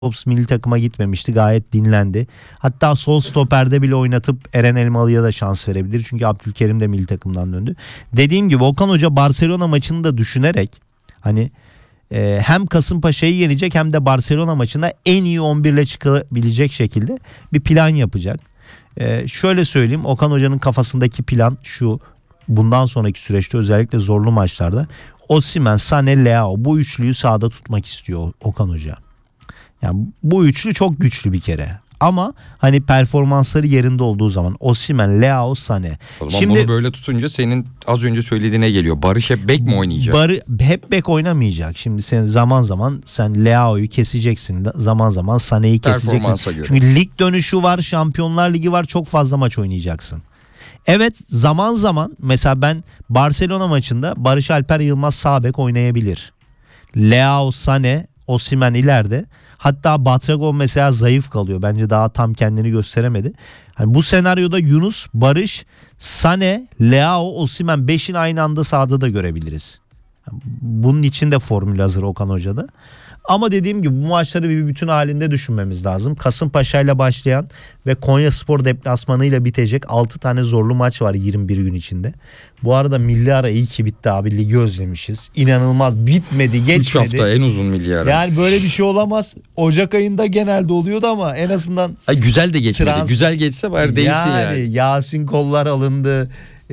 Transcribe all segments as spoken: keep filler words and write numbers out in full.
Ops milli takıma gitmemişti. Gayet dinlendi. Hatta sol stoperde bile oynatıp Eren Elmalı'ya da şans verebilir. Çünkü Abdülkerim de milli takımdan döndü. Dediğim gibi Okan Hoca Barcelona maçını da düşünerek hani e, hem Kasımpaşa'yı yenecek hem de Barcelona maçına en iyi on bir ile çıkabilecek şekilde bir plan yapacak. E, şöyle söyleyeyim, Okan Hoca'nın kafasındaki plan şu: bundan sonraki süreçte özellikle zorlu maçlarda Osimhen, Sané, Leao bu üçlüyü sahada tutmak istiyor Okan Hoca. Yani bu üçlü çok güçlü bir kere. Ama hani performansları yerinde olduğu zaman Osimhen, Leao, Sané. O zaman Şimdi, bunu böyle tutunca senin az önce söylediğine geliyor. Barış hep bek mi oynayacak? Barı, hep bek oynamayacak. Şimdi sen zaman zaman sen Leao'yu keseceksin. Zaman zaman Sané'yi keseceksin. Göre. Çünkü lig dönüşü var, Şampiyonlar Ligi var. Çok fazla maç oynayacaksın. Evet, zaman zaman mesela ben Barcelona maçında Barış Alper Yılmaz sağ bek oynayabilir. Leao, Sané, Osimhen ileride. Hatta Batragov mesela zayıf kalıyor. Bence daha tam kendini gösteremedi. Hani bu senaryoda Yunus, Barış, Sané, Leao, Osimhen beşini aynı anda sahada da görebiliriz. Bunun için de formül hazır Okan Hoca'da. Ama dediğim gibi bu maçları bir bütün halinde düşünmemiz lazım. Kasımpaşa ile başlayan ve Konyaspor deplasmanıyla bitecek altı tane zorlu maç var yirmi bir gün içinde. Bu arada milli ara iyi ki bitti abi. Ligi özlemişiz. İnanılmaz, bitmedi, geçmedi. üç hafta en uzun milli ara. Yani böyle bir şey olamaz. Ocak ayında genelde oluyordu ama en azından... Ay güzel de geçmedi. Trans... Güzel geçse bari değilsin yani. Yani Yasin Kollar alındı.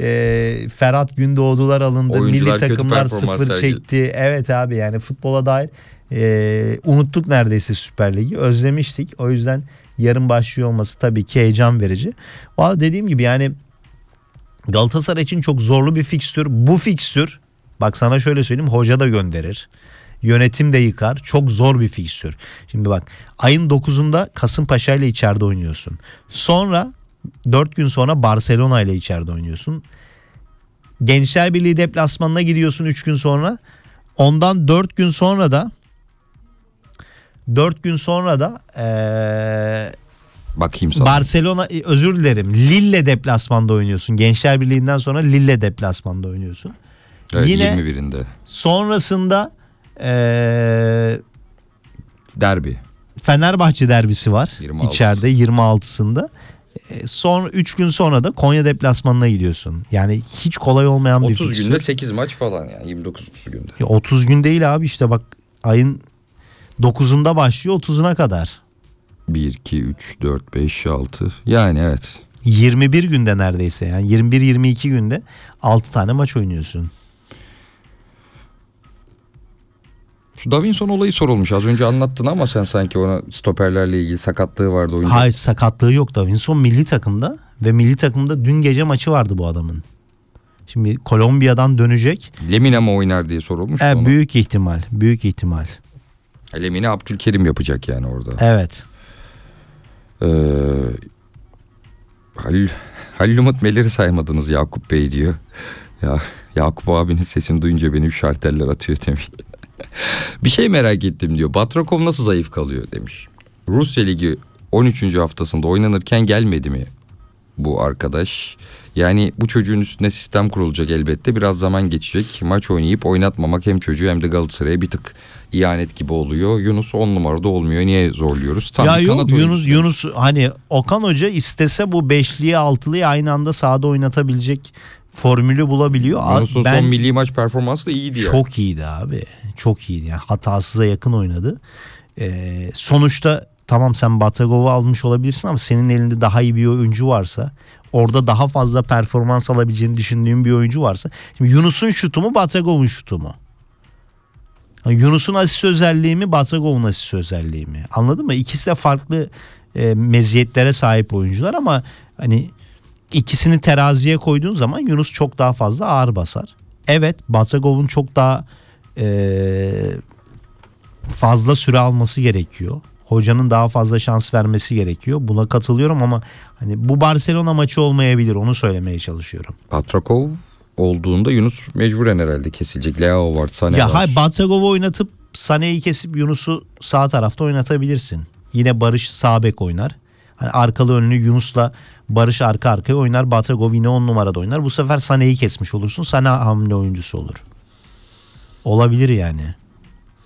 E, Ferhat Gündoğdular alındı. Oyuncular milli takımlar sıfır çekti. Evet abi, yani futbola dair e, unuttuk neredeyse Süper Lig'i. Özlemiştik. O yüzden yarın başlıyor olması tabii ki heyecan verici. Valla dediğim gibi yani Galatasaray için çok zorlu bir fikstür. Bu fikstür, bak sana şöyle söyleyeyim, hoca da gönderir. Yönetim de yıkar. Çok zor bir fikstür. Şimdi bak, ayın dokuzunda Kasımpaşa ile içeride oynuyorsun. Sonra dört gün sonra Barcelona ile içeride oynuyorsun. Gençler Birliği deplasmanına gidiyorsun üç gün sonra. Ondan dört gün sonra da dört gün sonra da ee, bakayım sana. Barcelona, özür dilerim, Lille deplasmanda oynuyorsun. Gençler Birliği'nden sonra Lille deplasmanda oynuyorsun. Evet, yine yirmi birinde. Sonrasında ee, derbi. Fenerbahçe derbisi var. yirmi altısı. İçeride yirmi altısında. Son üç gün sonra da Konya deplasmanına gidiyorsun. Yani hiç kolay olmayan bir otuz fikstür. günde sekiz maç falan yani yirmi dokuz otuz günde. Ya otuz gün değil abi, işte bak ayın dokuzunda başlıyor otuzuna kadar. bir, iki, üç, dört, beş, altı yani evet. yirmi bir günde neredeyse, yani yirmi bir yirmi iki günde altı tane maç oynuyorsun. Şu Davinson olayı sorulmuş. Az önce anlattın ama sen sanki ona stoperlerle ilgili sakatlığı vardı oyuncu. Hayır, sakatlığı yok Davinson milli takımda ve milli takımda dün gece maçı vardı bu adamın. Şimdi Kolombiya'dan dönecek. Lemina mı oynar diye sorulmuş. E, büyük ihtimal. Büyük ihtimal. Lemina Abdülkerim yapacak yani orada. Evet. Ee, Halil, Halil Umut Meler'i saymadınız Yakup Bey diyor. Ya Yakup abinin sesini duyunca benim şarteller atıyor demiş. Bir şey merak ettim diyor. Batrakov nasıl zayıf kalıyor demiş. Rusya Ligi on üçüncü haftasında oynanırken gelmedi mi bu arkadaş? Yani bu çocuğun üstüne sistem kurulacak elbette. Biraz zaman geçecek. Maç oynayıp oynatmamak hem çocuğu hem de Galatasaray'a bir tık ihanet gibi oluyor. Yunus on numarada olmuyor. Niye zorluyoruz? Tam ya yok Yunus, Yunus hani Okan Hoca istese bu beşliyi altılıyı aynı anda sahada oynatabilecek formülü bulabiliyor. Yunus'un ben, son milli maç performansı da iyiydi ya. Çok iyiydi abi. Çok iyiydi yani. Hatasıza yakın oynadı. Ee, sonuçta tamam, sen Batagov'u almış olabilirsin ama senin elinde daha iyi bir oyuncu varsa, orada daha fazla performans alabileceğini düşündüğün bir oyuncu varsa. Şimdi Yunus'un şutu mu, Batagov'un şutu mu? Yani Yunus'un asist özelliği mi, Batagov'un asist özelliği mi? Anladın mı? İkisi de farklı e, meziyetlere sahip oyuncular ama hani ikisini teraziye koyduğun zaman Yunus çok daha fazla ağır basar. Evet, Batagov'un çok daha e, fazla süre alması gerekiyor. Hocanın daha fazla şans vermesi gerekiyor. Buna katılıyorum ama hani bu Barcelona maçı olmayabilir, onu söylemeye çalışıyorum. Batrakov olduğunda Yunus mecburen herhalde kesilecek. Leao var, Sané ya var. hayır, Batragov'u oynatıp Sané'yi kesip Yunus'u sağ tarafta oynatabilirsin. Yine Barış sağ bek oynar. Hani arkalı önlü Yunus'la Barış arka arkaya oynar. Batragov yine on numarada oynar. Bu sefer Sané'yi kesmiş olursun. Sané hamle oyuncusu olur. Olabilir yani.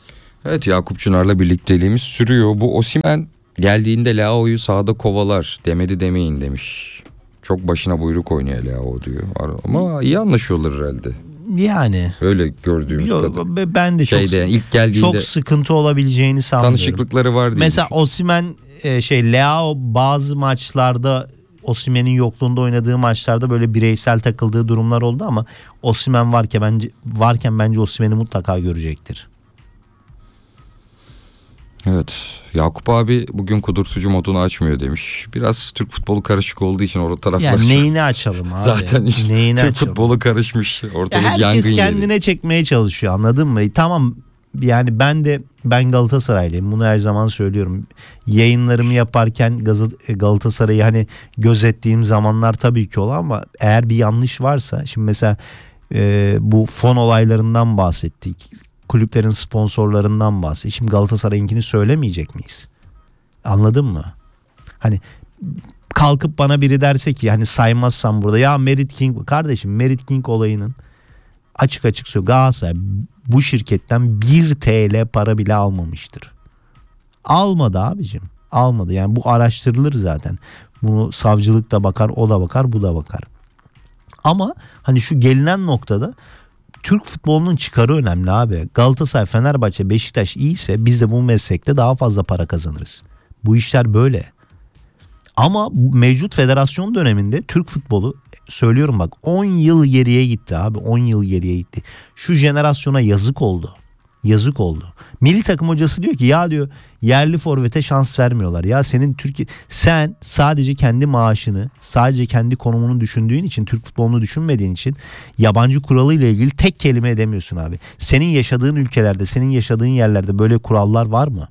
Evet, Yakup Çınar'la birlikteliğimiz sürüyor. Bu Osimhen geldiğinde Leao'yu sahada kovalar demedi demeyin demiş. Çok başına buyruk oynuyor Leao diyor. Ama iyi anlaşıyorlar herhalde. Yani. Öyle gördüğümüz Yok, kadar. ben de Şeyde, çok yani ilk geldiğinde çok sıkıntı olabileceğini sanmıyorum. tanışıklıkları var diye. Mesela Osimhen e, şey Leao bazı maçlarda Osimhen'in yokluğunda oynadığı maçlarda böyle bireysel takıldığı durumlar oldu ama Osimhen varken bence varken bence Osimhen'i mutlaka görecektir. Evet. Yakup abi bugün kudurtucu modunu açmıyor demiş. Biraz Türk futbolu karışık olduğu için orada taraflar... Yani neyini açalım abi? Zaten işte neyini Türk açalım? futbolu karışmış. Ortalık Ya yangın herkes yeri. kendine çekmeye çalışıyor, anladın mı? Tamam, yani ben de ben Galatasaraylıyım. Bunu her zaman söylüyorum. Yayınlarımı yaparken Galatasaray'ı hani gözettiğim zamanlar tabii ki olan ama eğer bir yanlış varsa, şimdi mesela e, bu fon olaylarından bahsettik. Kulüplerin sponsorlarından bahsettik. Şimdi Galatasaray'ınkini söylemeyecek miyiz? Anladın mı? Hani kalkıp bana biri derse ki hani saymazsam burada ya Merit King, kardeşim Merit King olayının açık açık söylüyor, Galatasaray bu şirketten bir T L para bile almamıştır. Almadı abicim. Almadı. Yani bu araştırılır zaten. Bunu savcılık da bakar, o da bakar, bu da bakar. Ama hani şu gelinen noktada Türk futbolunun çıkarı önemli abi. Galatasaray, Fenerbahçe, Beşiktaş iyiyse biz de bu meslekte daha fazla para kazanırız. Bu işler böyle. Ama mevcut federasyon döneminde Türk futbolu, söylüyorum bak, on yıl geriye gitti abi. on yıl geriye gitti. Şu jenerasyona yazık oldu. Yazık oldu. Milli takım hocası diyor ki ya diyor yerli forvete şans vermiyorlar. Ya senin Türkiye, sen sadece kendi maaşını, sadece kendi konumunu düşündüğün için, Türk futbolunu düşünmediğin için yabancı kuralı ile ilgili tek kelime edemiyorsun abi. Senin yaşadığın ülkelerde, senin yaşadığın yerlerde böyle kurallar var mı?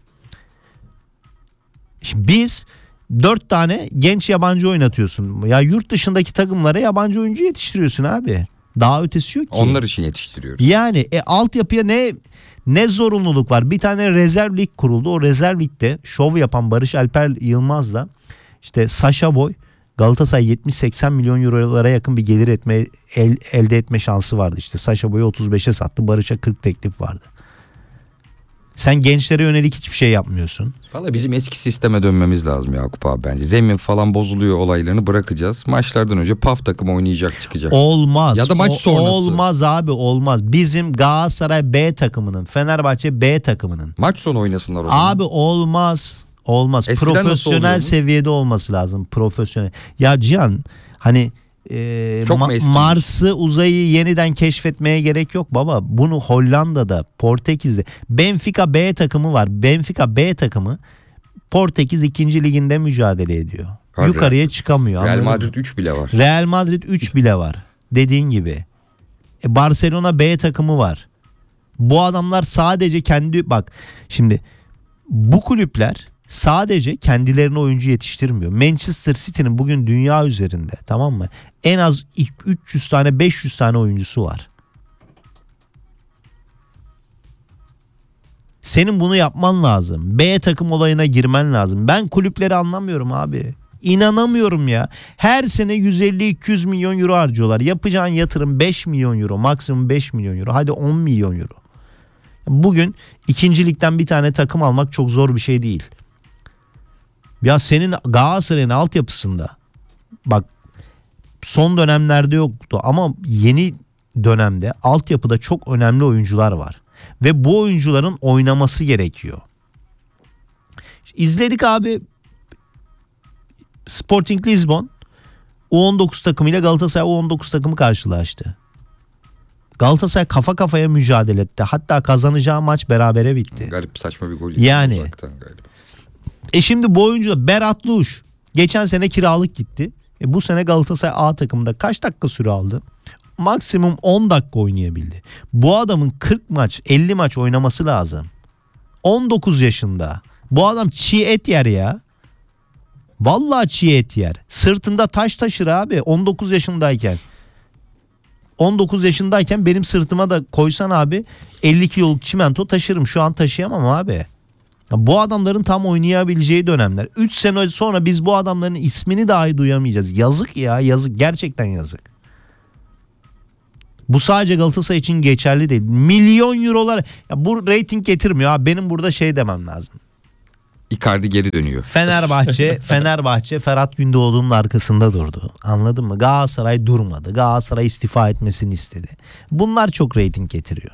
Şimdi biz dört tane genç yabancı oynatıyorsun. Ya yurt dışındaki takımlara yabancı oyuncu yetiştiriyorsun abi. Daha ötesi yok ki. Onlar için yetiştiriyoruz. Yani e, altyapıya ne ne zorunluluk var? Bir tane rezerv lig kuruldu. O rezerv ligde şov yapan Barış Alper Yılmaz'la işte Sacha Boy, Galatasaray yetmiş seksen milyon eurolara yakın bir gelir etme el, elde etme şansı vardı. İşte Sacha Boy'u otuz beşe sattı. Barış'a kırk teklif vardı. Sen gençlere yönelik hiçbir şey yapmıyorsun. Valla bizim eski sisteme dönmemiz lazım Yakup abi bence. Zemin falan bozuluyor olaylarını bırakacağız. Maçlardan önce P A F takım oynayacak, çıkacak. Olmaz. Ya da maç o, sonrası. Olmaz abi, olmaz. Bizim Galatasaray B takımının, Fenerbahçe B takımının. Maç sonu oynasınlar o zaman. Abi olmaz. Olmaz. Eskiden nasıl profesyonel oluyormuş? seviyede olması lazım. Profesyonel. Ya Cihan hani e, Çok mu Ma- eskimiş? Mars'ı, uzayı yeniden keşfetmeye gerek yok baba. Bunu Hollanda'da, Portekiz'de, Benfica B takımı var. Benfica B takımı Portekiz ikinci liginde mücadele ediyor. Abi, Yukarıya çıkamıyor. Real anladın mı? Madrid üç bile var. Real Madrid üç bile var. Dediğin gibi. E Barcelona B takımı var. Bu adamlar sadece kendi, bak şimdi bu kulüpler sadece kendilerine oyuncu yetiştirmiyor. Manchester City'nin bugün dünya üzerinde, tamam mı, en az üç yüz tane beş yüz tane oyuncusu var. Senin bunu yapman lazım. B takım olayına girmen lazım. Ben kulüpleri anlamıyorum abi. İnanamıyorum ya. Her sene yüz elli iki yüz milyon euro harcıyorlar. Yapacağın yatırım beş milyon euro. Maksimum beş milyon euro. Hadi on milyon euro. Bugün ikinci ligden bir tane takım almak çok zor bir şey değil. Ya senin Galatasaray'ın altyapısında, bak son dönemlerde yoktu ama yeni dönemde altyapıda çok önemli oyuncular var. Ve bu oyuncuların oynaması gerekiyor. İzledik abi. Sporting Lisbon U on dokuz takımıyla Galatasaray U on dokuz takımı karşılaştı. Galatasaray kafa kafaya mücadele etti. Hatta kazanacağı maç berabere bitti. Garip, saçma bir gol. Yani. Uzaktan galiba. E şimdi bu oyuncu da Berat Luş. Geçen sene kiralık gitti. E bu sene Galatasaray A takımında kaç dakika süre aldı? Maksimum on dakika oynayabildi. Bu adamın kırk maç, elli maç oynaması lazım. on dokuz yaşında. Bu adam çiğ et yer ya. Vallahi çiğ et yer. Sırtında taş taşır abi on dokuz yaşındayken. on dokuz yaşındayken benim sırtıma da koysan abi elli kiloluk çimento taşırım. Şu an taşıyamam abi. Ya bu adamların tam oynayabileceği dönemler. üç sene sonra biz bu adamların ismini dahi duyamayacağız. Yazık ya, yazık, gerçekten yazık. Bu sadece Galatasaray için geçerli değil. Milyon eurolar. Ya bu reyting getirmiyor abi. Benim burada şey demem lazım. Icardi geri dönüyor. Fenerbahçe, Fenerbahçe Ferhat Gündoğdu'nun arkasında durdu. Anladın mı? Galatasaray durmadı. Galatasaray istifa etmesini istedi. Bunlar çok reyting getiriyor.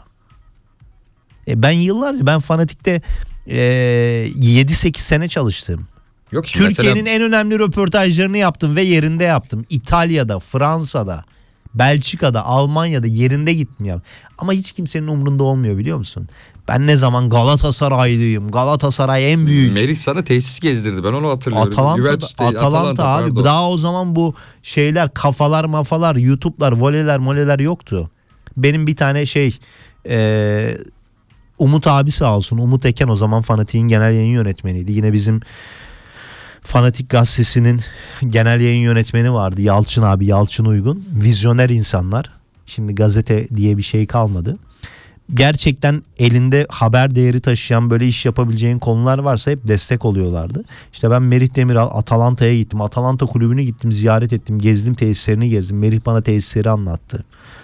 E ben yıllarca ben Fanatik'te e, yedi sekiz sene çalıştım. Yok şimdi Türkiye'nin mesela... en önemli röportajlarını yaptım ve yerinde yaptım. İtalya'da, Fransa'da, Belçika'da, Almanya'da yerinde gittim ya. Ama hiç kimsenin umrunda olmuyor biliyor musun? Ben ne zaman Galatasaraylıyım. Galatasaray en büyük. Merih sana tesis gezdirdi. Ben onu hatırlıyorum. Atalanta, Juventus'te, Atalanta, Atalanta abi. pardon. Daha o zaman bu şeyler, kafalar mafalar, YouTube'lar, voleler moleler yoktu. Benim bir tane şey e, Umut abi sağ olsun. Umut Eken o zaman Fanatik'in genel yayın yönetmeniydi. Yine bizim Fanatik gazetesinin genel yayın yönetmeni vardı. Yalçın abi, Yalçın Uygun. Vizyoner insanlar. Şimdi gazete diye bir şey kalmadı. Gerçekten elinde haber değeri taşıyan böyle iş yapabileceğin konular varsa hep destek oluyorlardı. İşte ben Merih Demiral Atalanta'ya gittim. Atalanta kulübünü gittim, ziyaret ettim. Gezdim, tesislerini gezdim. Merih bana tesisleri anlattı.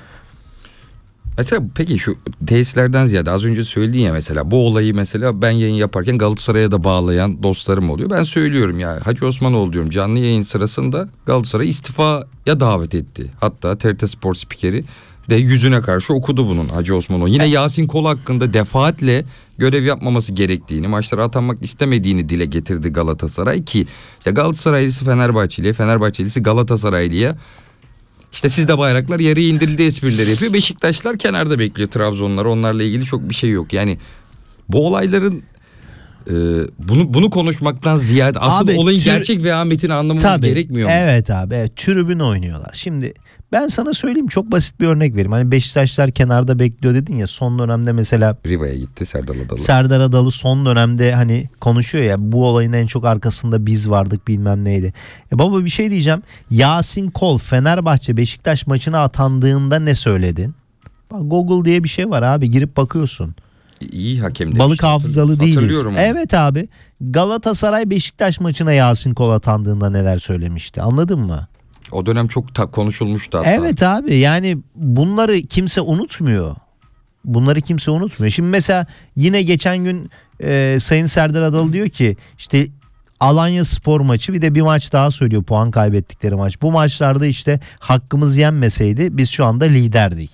Mesela peki şu tesislerden ziyade az önce söyledin ya mesela bu olayı mesela ben yayın yaparken Galatasaray'a da bağlayan dostlarım oluyor. Ben söylüyorum ya Hacı Osmanoğlu diyorum canlı yayın sırasında Galatasaray istifaya davet etti. Hatta T R T Spor spikeri de yüzüne karşı okudu bunun Hacı Osmanoğlu. Yine Yasin Kol hakkında defaatle görev yapmaması gerektiğini, maçlara atanmak istemediğini dile getirdi Galatasaray ki işte Galatasaraylısı Fenerbahçeli'ye, Fenerbahçelisi Galatasaraylı'ya İşte sizde bayraklar yarıya indirildi esprileri yapıyor. Beşiktaşlar kenarda bekliyor Trabzonlar. Onlarla ilgili çok bir şey yok. Yani bu olayların e, bunu bunu konuşmaktan ziyade aslında Abi, olayın tür... gerçek vehametini anlamamız Tabii, gerekmiyor mu? Evet abi. Evet, tribün oynuyorlar. Şimdi ben sana söyleyeyim çok basit bir örnek vereyim. Hani Beşiktaşlar kenarda bekliyor dedin ya son dönemde mesela Riva'ya gitti Serdar Adalı. Serdar Adalı son dönemde hani konuşuyor ya bu olayın en çok arkasında biz vardık bilmem neydi. E baba bir şey diyeceğim. Yasin Kol Fenerbahçe Beşiktaş maçına atandığında ne söyledin? Bak Google diye bir şey var abi girip bakıyorsun. İyi hakem demişti. Balık hafızalı değiliz. Hatırlıyorum onu. Evet abi Galatasaray Beşiktaş maçına Yasin Kol atandığında neler söylemişti anladın mı? O dönem çok ta- konuşulmuştu hatta. Evet abi yani bunları kimse unutmuyor. Bunları kimse unutmuyor. Şimdi mesela yine geçen gün e, Sayın Serdar Adalı diyor ki işte Alanya Spor maçı bir de bir maç daha söylüyor puan kaybettikleri maç. Bu maçlarda işte hakkımız yenmeseydi biz şu anda liderdik.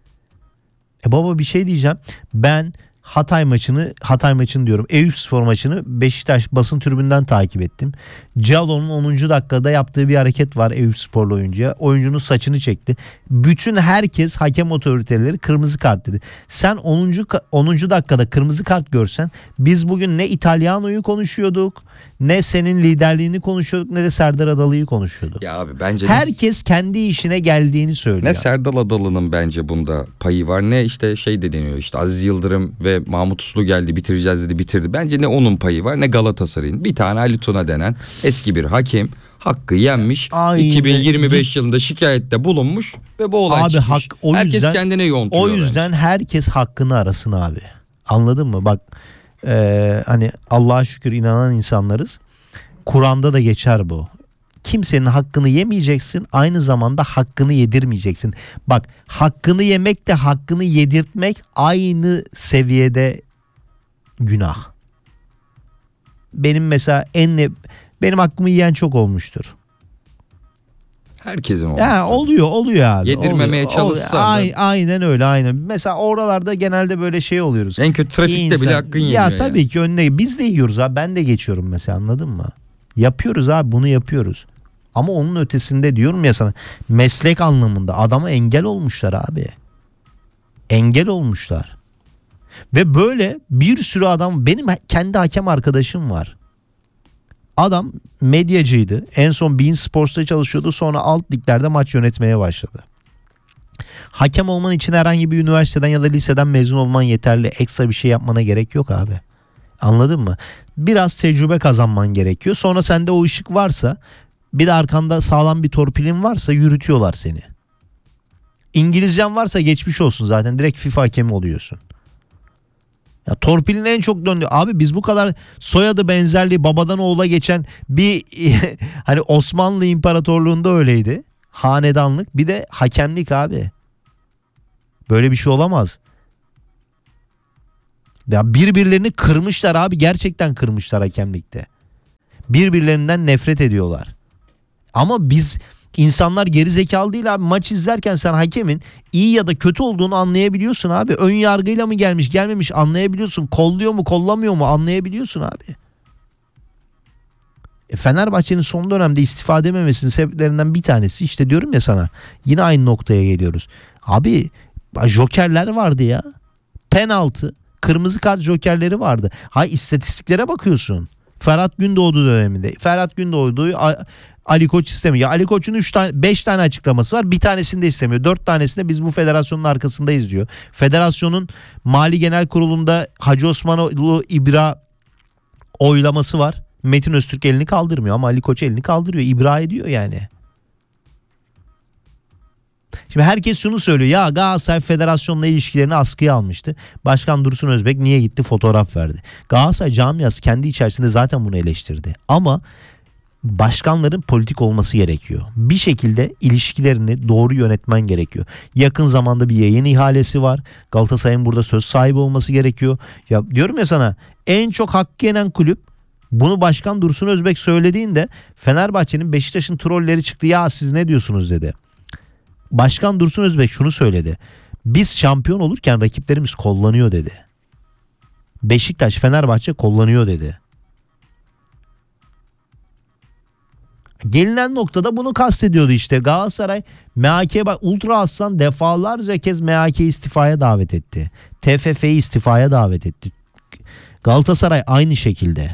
E baba bir şey diyeceğim. Ben Hatay maçını, Hatay maçını diyorum. Eyüpspor maçını Beşiktaş basın tribünden takip ettim. Calo'nun onuncu dakikada yaptığı bir hareket var Eyüpsporlu oyuncuya. Oyuncunun saçını çekti. Bütün herkes hakem otoriteleri kırmızı kart dedi. Sen onuncu onuncu dakikada kırmızı kart görsen biz bugün ne İtalyano'yu konuşuyorduk, ne senin liderliğini konuşuyorduk, ne de Serdar Adalı'yı konuşuyorduk. Ya abi bence herkes ne, kendi işine geldiğini söylüyor. Ne Serdar Adalı'nın bence bunda payı var, ne işte şey de deniyor işte Aziz Yıldırım ve Mahmut Uslu geldi bitireceğiz dedi bitirdi. Bence ne onun payı var ne Galatasaray'ın. Bir tane Ali Tuna denen eski bir hakem hakkı yenmiş. Aynen. iki bin yirmi beş yılında şikayette bulunmuş ve bu olay abi, çıkmış. Hak, o herkes yüzden, kendine yontuyor. O yüzden bence. Herkes hakkını arasın abi. Anladın mı? Bak e, hani Allah'a şükür inanan insanlarız. Kur'an'da da geçer bu. Kimsenin hakkını yemeyeceksin. Aynı zamanda hakkını yedirmeyeceksin. Bak hakkını yemek de hakkını yedirtmek aynı seviyede günah. Benim mesela en ne, benim hakkımı yiyen çok olmuştur. Herkesin olmuştur. Ya oluyor oluyor abi. Yedirmemeye oluyor, çalışsan oluyor. A- aynen öyle aynen. Mesela oralarda genelde böyle şey oluyoruz. En kötü trafikte İnsan, bile hakkın yemiyor. Ya tabii yani. Ki önüne biz de yiyoruz abi. Ben de geçiyorum mesela anladın mı? Yapıyoruz abi bunu yapıyoruz. Ama onun ötesinde diyorum ya sana meslek anlamında adama engel olmuşlar abi. Engel olmuşlar. Ve böyle bir sürü adam benim kendi hakem arkadaşım var. Adam medyacıydı. En son Bein Sports'ta çalışıyordu. Sonra alt liglerde maç yönetmeye başladı. Hakem olman için herhangi bir üniversiteden ya da liseden mezun olman yeterli. Ekstra bir şey yapmana gerek yok abi. Anladın mı? Biraz tecrübe kazanman gerekiyor. Sonra sende o ışık varsa bir de arkanda sağlam bir torpilin varsa yürütüyorlar seni. İngilizcen varsa geçmiş olsun zaten. Direkt FIFA hakemi oluyorsun. Ya torpilin en çok döndü. Abi biz bu kadar soyadı benzerliği babadan oğula geçen bir hani Osmanlı İmparatorluğu'nda öyleydi. Hanedanlık bir de hakemlik abi. Böyle bir şey olamaz. Ya birbirlerini kırmışlar abi, gerçekten kırmışlar hakemlikte. Birbirlerinden nefret ediyorlar. Ama biz insanlar geri zekalı değil abi. Maç izlerken sen hakemin iyi ya da kötü olduğunu anlayabiliyorsun abi. Ön yargıyla mı gelmiş gelmemiş anlayabiliyorsun. Kolluyor mu kollamıyor mu anlayabiliyorsun abi. E Fenerbahçe'nin son dönemde istifa edememesinin sebeplerinden bir tanesi işte diyorum ya sana. Yine aynı noktaya geliyoruz. Abi jokerler vardı ya. Penaltı, kırmızı kart jokerleri vardı. Hay istatistiklere bakıyorsun. Ferhat Gündoğdu döneminde. Ferhat Gündoğdu'yu Ali Koç istemiyor. Ya Ali Koç'un üç tane beş tane açıklaması var. Bir tanesini de istemiyor. dört tanesinde biz bu federasyonun arkasındayız diyor. Federasyonun Mali Genel Kurulu'nda Hacı Osmanoğlu İbra oylaması var. Metin Öztürk elini kaldırmıyor ama Ali Koç elini kaldırıyor. İbra ediyor yani. Şimdi herkes şunu söylüyor. Ya Galatasaray federasyonla ilişkilerini askıya almıştı. Başkan Dursun Özbek niye gitti fotoğraf verdi. Galatasaray camiası kendi içerisinde zaten bunu eleştirdi. Ama başkanların politik olması gerekiyor. Bir şekilde ilişkilerini doğru yönetmen gerekiyor. Yakın zamanda bir yayın ihalesi var. Galatasaray'ın burada söz sahibi olması gerekiyor. Ya diyorum ya sana, en çok hakkı yenen kulüp. Bunu Başkan Dursun Özbek söylediğinde Fenerbahçe'nin Beşiktaş'ın trolleri çıktı. Ya siz ne diyorsunuz dedi. Başkan Dursun Özbek şunu söyledi. Biz şampiyon olurken rakiplerimiz kollanıyor dedi. Beşiktaş, Fenerbahçe kollanıyor dedi. Gelinen noktada bunu kastediyordu işte. Galatasaray M H K Ultra Aslan defalarca kez M H K istifaya davet etti. T F F'yi istifaya davet etti. Galatasaray aynı şekilde.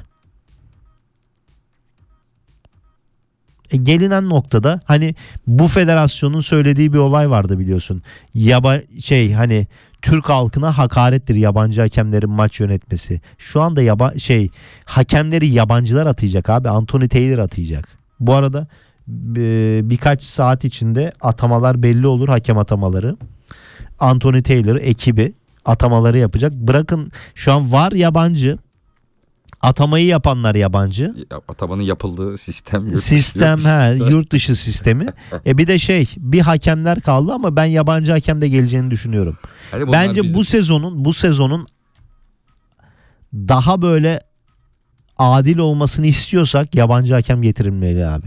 E gelinen noktada hani bu federasyonun söylediği bir olay vardı biliyorsun. Yaba şey hani Türk halkına hakarettir yabancı hakemlerin maç yönetmesi. Şu anda yaba şey hakemleri yabancılar atayacak abi. Anthony Taylor atayacak. Bu arada e, birkaç saat içinde atamalar belli olur, hakem atamaları. Anthony Taylor ekibi atamaları yapacak. Bırakın şu an var yabancı. Atamayı yapanlar yabancı. Atamanın yapıldığı sistem. Yurt sistem dışı, he, yurt dışı. yurt dışı sistemi. e bir de şey bir hakemler kaldı ama ben yabancı hakem de geleceğini düşünüyorum. Hani bence bizim... bu sezonun bu sezonun daha böyle adil olmasını istiyorsak yabancı hakem getirilmeli abi.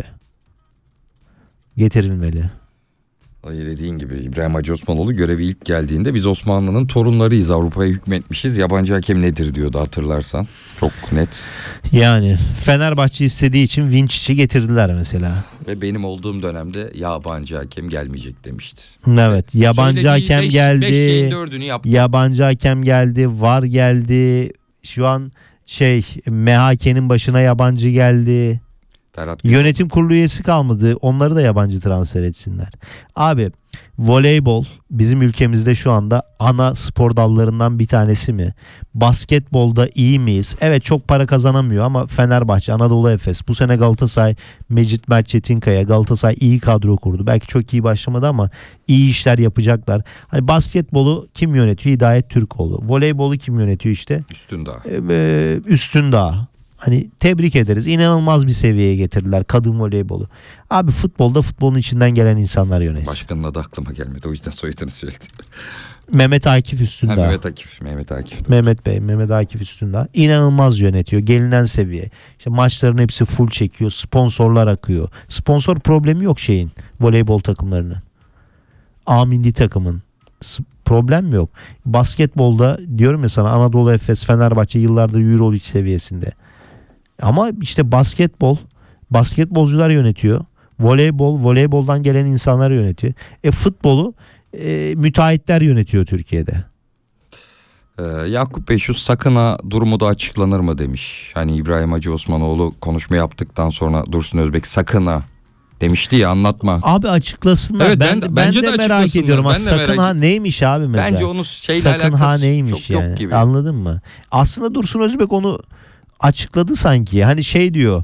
Getirilmeli. Dediğin gibi İbrahim Hacı Osmanoğlu görevi ilk geldiğinde biz Osmanlı'nın torunlarıyız, Avrupa'ya hükmetmişiz, yabancı hakem nedir diyordu hatırlarsan. Çok net. Yani Fenerbahçe istediği için Vinçic'i getirdiler mesela. Ve benim olduğum dönemde yabancı hakem gelmeyecek demişti. Evet, yabancı Söylediği hakem beş, geldi. beş şeyin dördünü yaptı. Yabancı hakem geldi, V A R geldi. Şu an şey M H K'nin başına yabancı geldi. Ferhat Yönetim kurulu üyesi kalmadı. Onları da yabancı transfer etsinler. Abi voleybol bizim ülkemizde şu anda ana spor dallarından bir tanesi mi? Basketbolda iyi miyiz? Evet, çok para kazanamıyor ama Fenerbahçe, Anadolu Efes, bu sene Galatasaray, Mecit Mert Çetinkaya, Galatasaray iyi kadro kurdu. Belki çok iyi başlamadı ama iyi işler yapacaklar. Hani basketbolu kim yönetiyor? Hidayet Türkoğlu. Voleybolu kim yönetiyor işte? Üstündağ. Ee, Üstündağ. Hani tebrik ederiz. İnanılmaz bir seviyeye getirdiler kadın voleybolu. Abi futbolda futbolun içinden gelen insanlar yönetsin. Başkanın adı aklıma gelmedi. O yüzden soyadını söyledim. Mehmet Akif Üstündağ. Ha, Mehmet Akif. Mehmet Akif. Mehmet Bey, Mehmet Akif Üstündağ. İnanılmaz yönetiyor. Gelinen seviye. İşte maçların hepsi full çekiyor. Sponsorlar akıyor. Sponsor problemi yok şeyin. Voleybol takımlarının. A milli takımın. Problem yok. Basketbolda diyorum ya sana, Anadolu Efes, Fenerbahçe yıllardır Euroleague seviyesinde. Ama işte basketbol, basketbolcular yönetiyor. Voleybol, voleyboldan gelen insanlar yönetiyor. E futbolu e, müteahhitler yönetiyor Türkiye'de. Ee, Yakup Bey, şu Sakın'a durumu da açıklanır mı demiş. Hani İbrahim Hacı Osmanoğlu konuşma yaptıktan sonra Dursun Özbek Sakın'a demişti ya, anlatma. Abi açıklasınlar. Evet, ben, ben, ben bence de, de merak ediyorum. Ben de Sakın merak... ha neymiş abi mesela? Bence onun şeyle Sakın alakası ha neymiş çok yani. yok gibi. Anladın mı? Aslında Dursun Özbek onu açıkladı sanki. Hani şey diyor.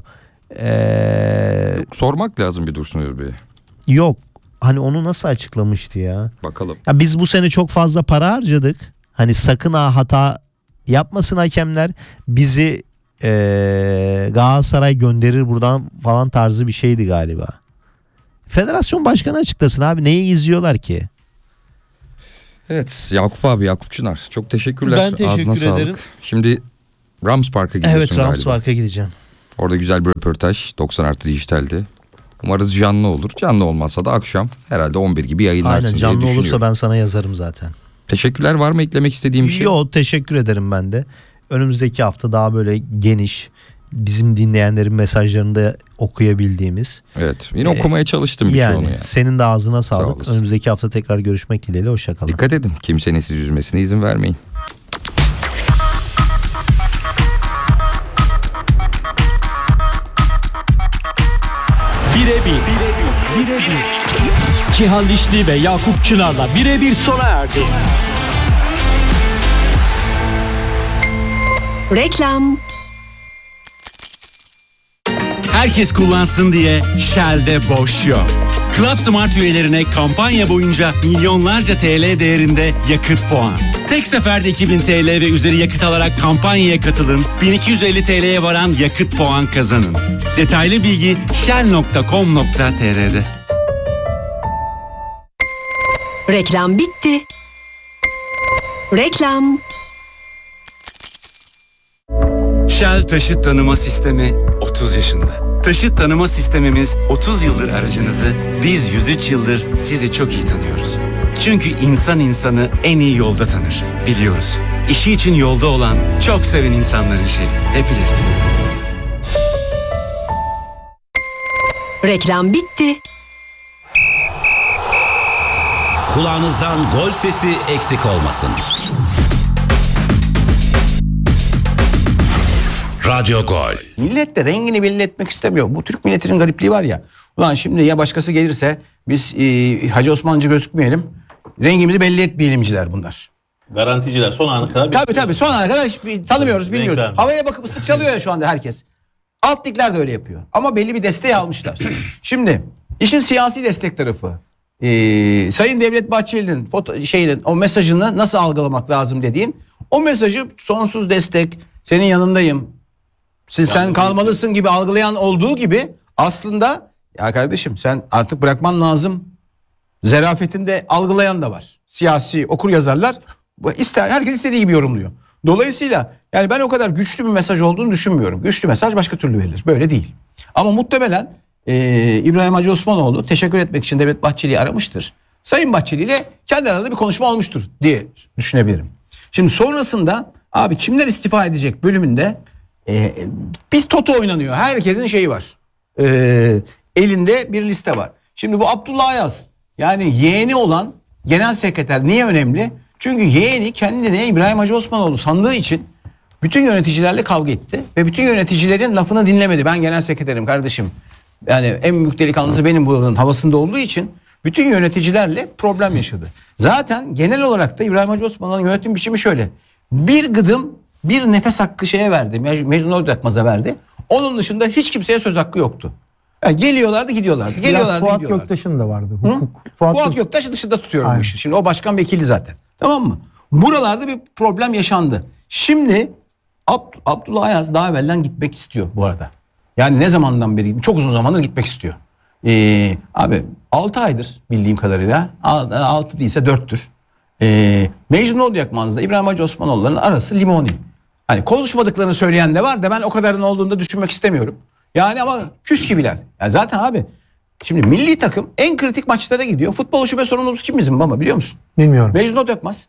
Ee... Yok, sormak lazım bir Dursun Özbek'e. Yok. Hani onu nasıl açıklamıştı ya? Bakalım. Ya biz bu sene çok fazla para harcadık. Hani sakın ha hata yapmasın hakemler. Bizi ee, Galatasaray gönderir buradan falan tarzı bir şeydi galiba. Federasyon başkanı açıklasın abi. Neyi izliyorlar ki? Evet Yakup abi, Yakup Çınar, çok teşekkürler. Ben teşekkür Ağzına ederim. sağlık. Şimdi Rams Park'a gidiyorsun Evet, galiba. Rams Park'a gideceğim. Orada güzel bir röportaj doksan artı dijitalde. Umarız canlı olur. Canlı olmazsa da akşam herhalde on bir gibi yayınlarsın Aynen, diye canlı düşünüyorum. olursa ben sana yazarım zaten. Teşekkürler. Var mı eklemek istediğim bir şey? Yo, teşekkür ederim ben de. Önümüzdeki hafta daha böyle geniş, bizim dinleyenlerin mesajlarını da okuyabildiğimiz. Evet. Yine Ee, okumaya çalıştım bir yani, şey onu yani. senin de ağzına Sağ sağlık. olasın. Önümüzdeki hafta tekrar görüşmek dileğiyle. Hoşçakalın. Dikkat edin. Kimsenin sizi üzmesine izin vermeyin. Birebir. Birebir. Cihan Dişli ve Yakup Çınar'la birebir sona erdi. Reklam. Herkes kullansın diye Shell'de boş yok. Club Smart üyelerine kampanya boyunca milyonlarca T L değerinde yakıt puan. Tek seferde iki bin T L ve üzeri yakıt alarak kampanyaya katılın. bin iki yüz elli T L'ye varan yakıt puan kazanın. Detaylı bilgi shell nokta com nokta t r'de. Reklam bitti. Reklam. Shell Taşıt Tanıma Sistemi otuz yaşında. Taşıt tanıma sistemimiz otuz yıldır aracınızı, biz yüz üç yıldır sizi çok iyi tanıyoruz. Çünkü insan insanı en iyi yolda tanır, biliyoruz. İşi için yolda olan, çok seven insanların şeyi, hep ileride. Reklam bitti. Kulağınızdan gol sesi eksik olmasın. Radyo Gol. Millet de rengini belli etmek istemiyor. Bu Türk milletinin garipliği var ya. Ulan şimdi ya başkası gelirse biz e, Hacı Osmancı gözükmeyelim. Rengimizi belli etmeyelimciler bunlar. Garanticiler son ana kadar. Tabii tabii son ana kadar hiç tanımıyoruz, Renk bilmiyoruz. vermiş. Havaya bakıp ıslık çalıyor ya şu anda herkes. Alt ligler de öyle yapıyor. Ama belli bir desteği almışlar. Şimdi işin siyasi destek tarafı. Ee, Sayın Devlet Bahçeli'nin foto, şeyin, o mesajını nasıl algılamak lazım dediğin. O mesajı sonsuz destek, senin yanındayım, Siz, sen kalmalısın gibi algılayan olduğu gibi aslında ya kardeşim sen artık bırakman lazım zerafetinde algılayan da var. Siyasi okur yazarlar ister, herkes istediği gibi yorumluyor. Dolayısıyla yani ben o kadar güçlü bir mesaj olduğunu düşünmüyorum. Güçlü mesaj başka türlü verilir. Böyle değil. Ama muhtemelen e, İbrahim Hacı Osmanoğlu teşekkür etmek için Devlet Bahçeli'yi aramıştır. Sayın Bahçeli ile kendi aralarında bir konuşma olmuştur diye düşünebilirim. Şimdi sonrasında abi kimler istifa edecek bölümünde e, bir toto oynanıyor. Herkesin şeyi var. E, elinde bir liste var. Şimdi bu Abdullah Ayaz yani yeğeni olan genel sekreter niye önemli? Çünkü yeğeni kendine İbrahim Hacı Osmanoğlu sandığı için bütün yöneticilerle kavga etti. Ve bütün yöneticilerin lafını dinlemedi. Ben genel sekreterim kardeşim. Yani en büyük delikanlısı benim buranın havasında olduğu için bütün yöneticilerle problem yaşadı. Zaten genel olarak da İbrahim Hacı Osmanoğlu'nun yönetim biçimi şöyle. Bir gıdım bir nefes hakkı şeye verdi. Mecnun Oydakmaz'a verdi. Onun dışında hiç kimseye söz hakkı yoktu. Yani geliyorlardı gidiyorlardı. Geliyorlardı Biraz Fuat gidiyorlardı. Göktaş'ın da vardı. Hı? Hukuk. Fuat, Fuat, Gök- Göktaş'ı dışında tutuyorum Aynen. bu işi. Şimdi o başkan vekili zaten. Tamam mı? Buralarda bir problem yaşandı. Şimdi Ab- Abdullah Ayaz daha evvelden gitmek istiyor bu arada. Yani ne zamandan beri? Çok uzun zamandır gitmek istiyor. Ee, abi altı aydır bildiğim kadarıyla. altı değilse dörttür. Ee, Mecnun Odyakmaz'da İbrahim Hacı Osmanoğlu'nun arası limoni. Hani konuşmadıklarını söyleyen de var da ben o kadarın olduğunu da düşünmek istemiyorum. Yani ama küs gibiler. Yani zaten abi şimdi milli takım en kritik maçlara gidiyor. Futbol şube sorumlusu kim bizim baba biliyor musun? Bilmiyorum. Mecnun Odyakmaz.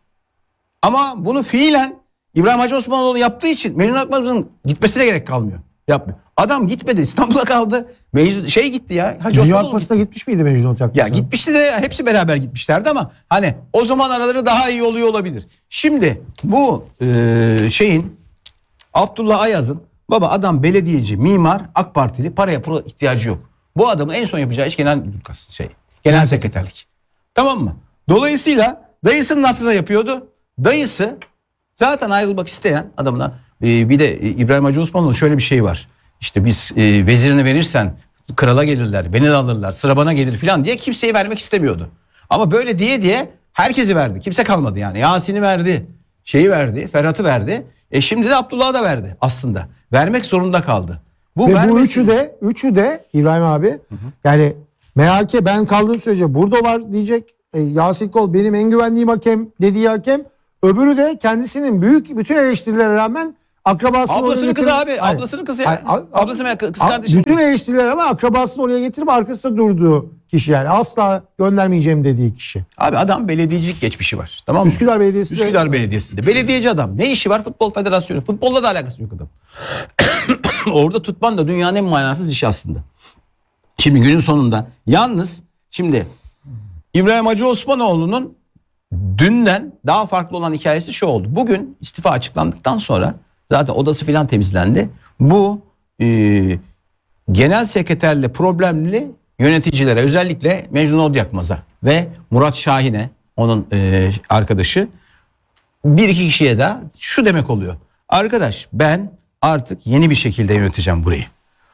Ama bunu fiilen İbrahim Hacı Osmanoğlu yaptığı için Mecnun Odyakmaz'ın gitmesine gerek kalmıyor. Yapmıyor. Adam gitmedi, İstanbul'a kaldı. Mecnun, şey gitti ya. Hacı Dünya Osmanoğlu Kupası'na gitti. gitmiş miydi Mecnun Otyakmaz? Ya gitmişti de hepsi beraber gitmişlerdi ama hani o zaman araları daha iyi oluyor olabilir. Şimdi bu e, şeyin Abdullah Ayaz'ın baba adam belediyeci, mimar, AK Partili, paraya pula ihtiyacı yok. Bu adamın en son yapacağı iş genel müdür kas- şey, genel sekreterlik. Tamam mı? Dolayısıyla dayısının hatırına yapıyordu. Dayısı zaten ayrılmak isteyen adamına e, bir de e, İbrahim Hacı Osmanoğlu'nun şöyle bir şey var. İşte biz e, vezirini verirsen krala gelirler, beni de alırlar, sıra bana gelir falan diye kimseyi vermek istemiyordu. Ama böyle diye diye herkesi verdi. Kimse kalmadı yani. Yasin'i verdi, şeyi verdi, Ferhat'ı verdi. E şimdi de Abdullah'ı da verdi aslında. Vermek zorunda kaldı. Bu Ve bu vermesi- üçü de üçü de İbrahim abi yani M H K ben kaldığım sürece burada var diyecek. e, Yasin Kol benim en güvendiğim hakem dediği hakem. Öbürü de kendisinin büyük bütün eleştirilere rağmen akrabasını Ablasının oraya kızı getirip- abi. Hayır. Ablasının kızı ya. Hayır, a- Ablası mı? Kız a- kardeşi. Bütün eleştiriler ama akrabasını oraya getirip arkasında durduğu kişi yani. Asla göndermeyeceğim dediği kişi. Abi adam belediyecilik geçmişi var. Tamam mı? Üsküdar Belediyesi'nde. Üsküdar Belediyesi'nde. Belediyeci adam. Ne işi var? Futbol Federasyonu. Futbolla da alakası yok adam. Orada tutman da dünyanın en manasız işi aslında. Şimdi günün sonunda yalnız şimdi İbrahim Hacı Osmanoğlu'nun dünden daha farklı olan hikayesi şu oldu. Bugün istifa açıklandıktan sonra zaten odası filan temizlendi. Bu e, genel sekreterle problemli yöneticilere, özellikle Mecnun Odyakmaz'a ve Murat Şahin'e, onun e, arkadaşı, bir iki kişiye de şu demek oluyor. Arkadaş ben artık yeni bir şekilde yöneteceğim burayı.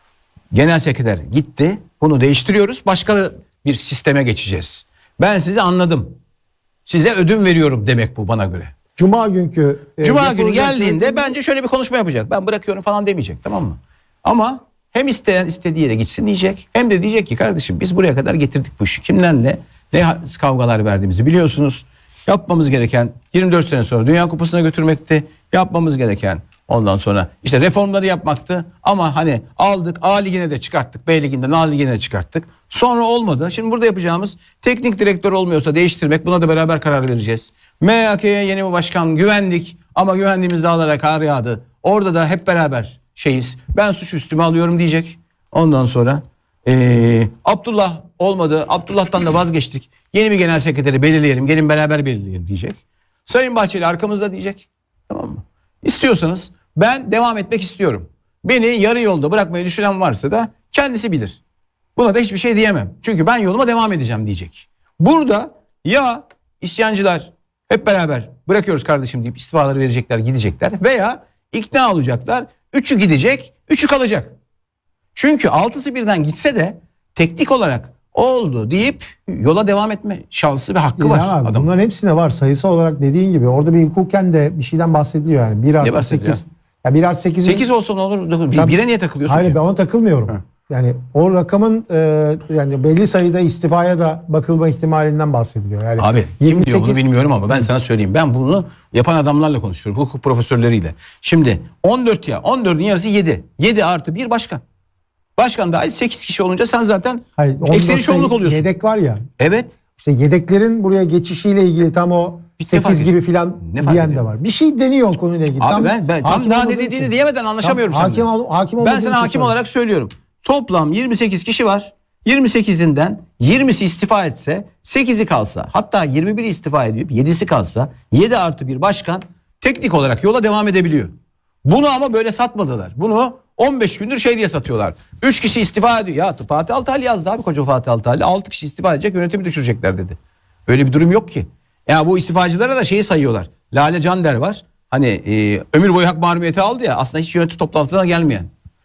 Genel sekreter gitti. Bunu değiştiriyoruz. Başka bir sisteme geçeceğiz. Ben sizi anladım. Size ödün veriyorum demek bu bana göre. Cuma günkü. e, Cuma günü yapılacak geldiğinde yönetim- bence şöyle bir konuşma yapacak. Ben bırakıyorum falan demeyecek, tamam mı? Ama hem isteyen istediği yere gitsin diyecek. Hem de diyecek ki kardeşim biz buraya kadar getirdik bu işi. Kimlerle ne kavgalar verdiğimizi biliyorsunuz. Yapmamız gereken yirmi dört sene sonra Dünya Kupası'na götürmekti. Yapmamız gereken ondan sonra işte reformları yapmaktı. Ama hani aldık A Ligi'ne de çıkarttık. B Ligi'nden A Ligi'ne de çıkarttık. Sonra olmadı. Şimdi burada yapacağımız teknik direktör olmuyorsa değiştirmek. Buna da beraber karar vereceğiz. M H K'ye yeni bir başkan güvendik. Ama güvendiğimiz dağlara kar yağdı. Orada da hep beraber şeyiz. Ben suç üstüme alıyorum diyecek. Ondan sonra ee, Abdullah olmadı. Abdullah'tan da vazgeçtik. Yeni bir genel sekreteri belirleyelim. Gelin beraber belirleyelim diyecek. Sayın Bahçeli arkamızda diyecek. Tamam mı? İstiyorsanız ben devam etmek istiyorum. Beni yarı yolda bırakmayı düşünen varsa da kendisi bilir. Buna da hiçbir şey diyemem. Çünkü ben yoluma devam edeceğim diyecek. Burada ya isyancılar hep beraber bırakıyoruz kardeşim deyip istifaları verecekler, gidecekler, veya ikna olacaklar. Üçü gidecek, üçü kalacak. Çünkü altısı birden gitse de teknik olarak oldu deyip yola devam etme şansı ve hakkı Ya var abi, adamın. bunların hepsine var sayısal olarak dediğin gibi. Orada bir hukuken de bir şeyden bahsediliyor yani. bir artı bahsediliyor? sekiz. Ya bir artı sekiz. sekiz olsa ne olur? Tabii. Bire niye takılıyorsun Hayır ki? ben ona takılmıyorum. Yani o rakamın e, yani belli sayıda istifaya da bakılma ihtimalinden bahsediliyor. Yani Abi kim yirmi sekiz diyor bunu bilmiyorum ama ben sana söyleyeyim. Ben bunu yapan adamlarla konuşuyorum. Hukuk profesörleriyle. Şimdi on dört ya on dördün yarısı yedi. yedi artı bir başkan. Başkan dahil sekiz kişi olunca sen zaten Hayır, ekseni on dörtte çoğunluk oluyorsun. Yedek var ya. Evet. İşte yedeklerin buraya geçişiyle ilgili tam o Hiç ne fark sekiz gibi ediyor? filan Ne fark diyen de ediyor? var. Bir şey deniyor konuyla ilgili. Abi ben, ben tam hakim daha ne olmadığım dediğini için. diyemeden anlaşamıyorum Tam seninle. hakim, ol, hakim Ben olmadığım sana için hakim söylüyorum. olarak söylüyorum. Toplam yirmi sekiz kişi var. yirmi sekizinden yirmisi istifa etse, sekizi kalsa, hatta yirmi biri istifa edip yedisi kalsa, yedi artı bir başkan teknik olarak yola devam edebiliyor. Bunu ama böyle satmadılar. Bunu on beş gündür şey diye satıyorlar. üç kişi istifa ediyor. Ya Fatih Altaylı yazdı abi, koca Fatih Altaylı. altı kişi istifa edecek, yönetimi düşürecekler dedi. Öyle bir durum yok ki. Ya bu istifacılara da şeyi sayıyorlar. Lale Cander var. Hani e, ömür boyu hak mahrumiyeti aldı ya, aslında hiç yönetim toplantısına gelmeyen.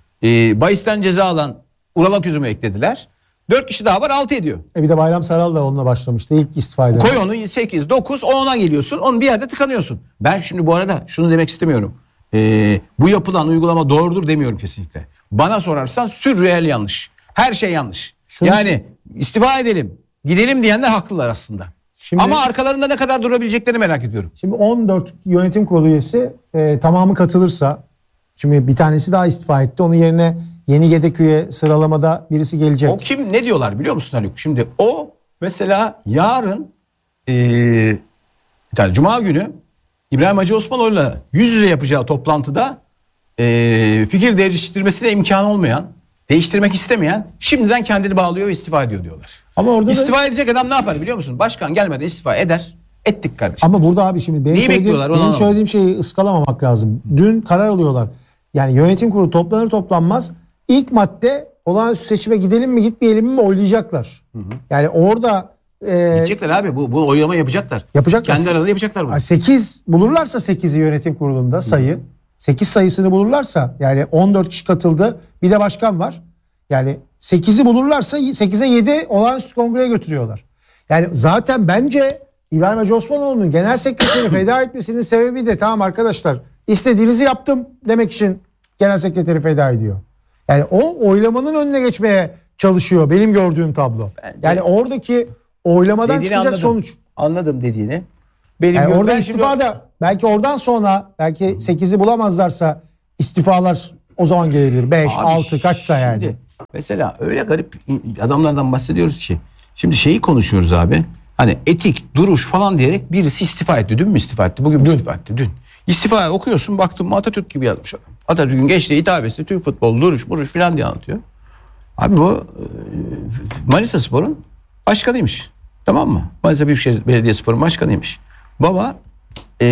E, bahisten ceza alan Ural Aküzüm'ü eklediler. dört kişi daha var, altı ediyor. E bir de Bayram Saral da onunla başlamıştı. İlk istifa eden. Koy onu sekiz, dokuz, ona geliyorsun. Onun bir yerde tıkanıyorsun. Ben şimdi bu arada şunu demek istemiyorum. Ee, bu yapılan uygulama doğrudur demiyorum kesinlikle. Bana sorarsan sürreel yanlış. Her şey yanlış. Şunu- Yani istifa edelim, gidelim diyenler haklılar aslında. Şimdi- Ama arkalarında ne kadar durabileceklerini merak ediyorum. Şimdi on dört yönetim kurulu üyesi e, tamamı katılırsa, şimdi bir tanesi daha istifa etti. Onun yerine yeni yedek üye sıralamada birisi gelecek. O kim, ne diyorlar biliyor musun Haluk? Şimdi o mesela yarın ee, yani Cuma günü İbrahim Hacı Osmanoğlu'yla yüz yüze yapacağı toplantıda ee, fikir değiştirmesine imkan olmayan, değiştirmek istemeyen şimdiden kendini bağlıyor ve istifa ediyor diyorlar. Ama orada da- İstifa edecek adam ne yapar biliyor musun? Başkan gelmeden istifa eder. Ettik kardeşim. Ama burada abi şimdi benim Neyi söylediğim, bekliyorlar? Onu benim anlamadım. söylediğim şeyi ıskalamamak lazım. Dün karar alıyorlar. Yani yönetim kurulu toplanır toplanmaz ilk madde olağanüstü seçime gidelim mi gitmeyelim mi oylayacaklar. Yani orada e, Gidecekler abi, bu, bu oylama yapacaklar. Yapacaklar. Kendi aralarında yapacaklar bunu. sekiz bulurlarsa sekizi yönetim kurulunda sayı. sekiz sayısını bulurlarsa, yani on dört kişi katıldı. Bir de başkan var. Yani sekizi bulurlarsa sekize yedi olağanüstü kongreye götürüyorlar. Yani zaten bence İbrahim Hacı Osmanoğlu'nun genel sekreteri feda etmesinin sebebi de tamam arkadaşlar istediğinizi yaptım demek için genel sekreteri feda ediyor. Yani o oylamanın önüne geçmeye çalışıyor benim gördüğüm tablo. Bence- Yani oradaki oylamadan Dediğini çıkacak anladım. sonuç. Anladım dediğini. Benim Yani gör- orada ben istifa şimdi- da belki oradan sonra belki sekizi bulamazlarsa istifalar o zaman gelebilir. beş, Abi altı kaçsa yani. şimdi mesela öyle garip adamlardan bahsediyoruz ki. Şimdi şeyi konuşuyoruz abi. Hani etik, duruş falan diyerek birisi istifa etti. Dün mü istifa etti? Bugün mü istifa etti? Dün. İstifa okuyorsun, baktın mı Atatürk gibi yazmış adam. Atatürk'ün geçtiği hitabesi Türk futbolu, duruş, buruş falan diye anlatıyor. Abi bu e, Manisa Spor'un başkanıymış. Tamam mı? Manisa Büyükşehir Belediyespor'un başkanıymış. Baba e,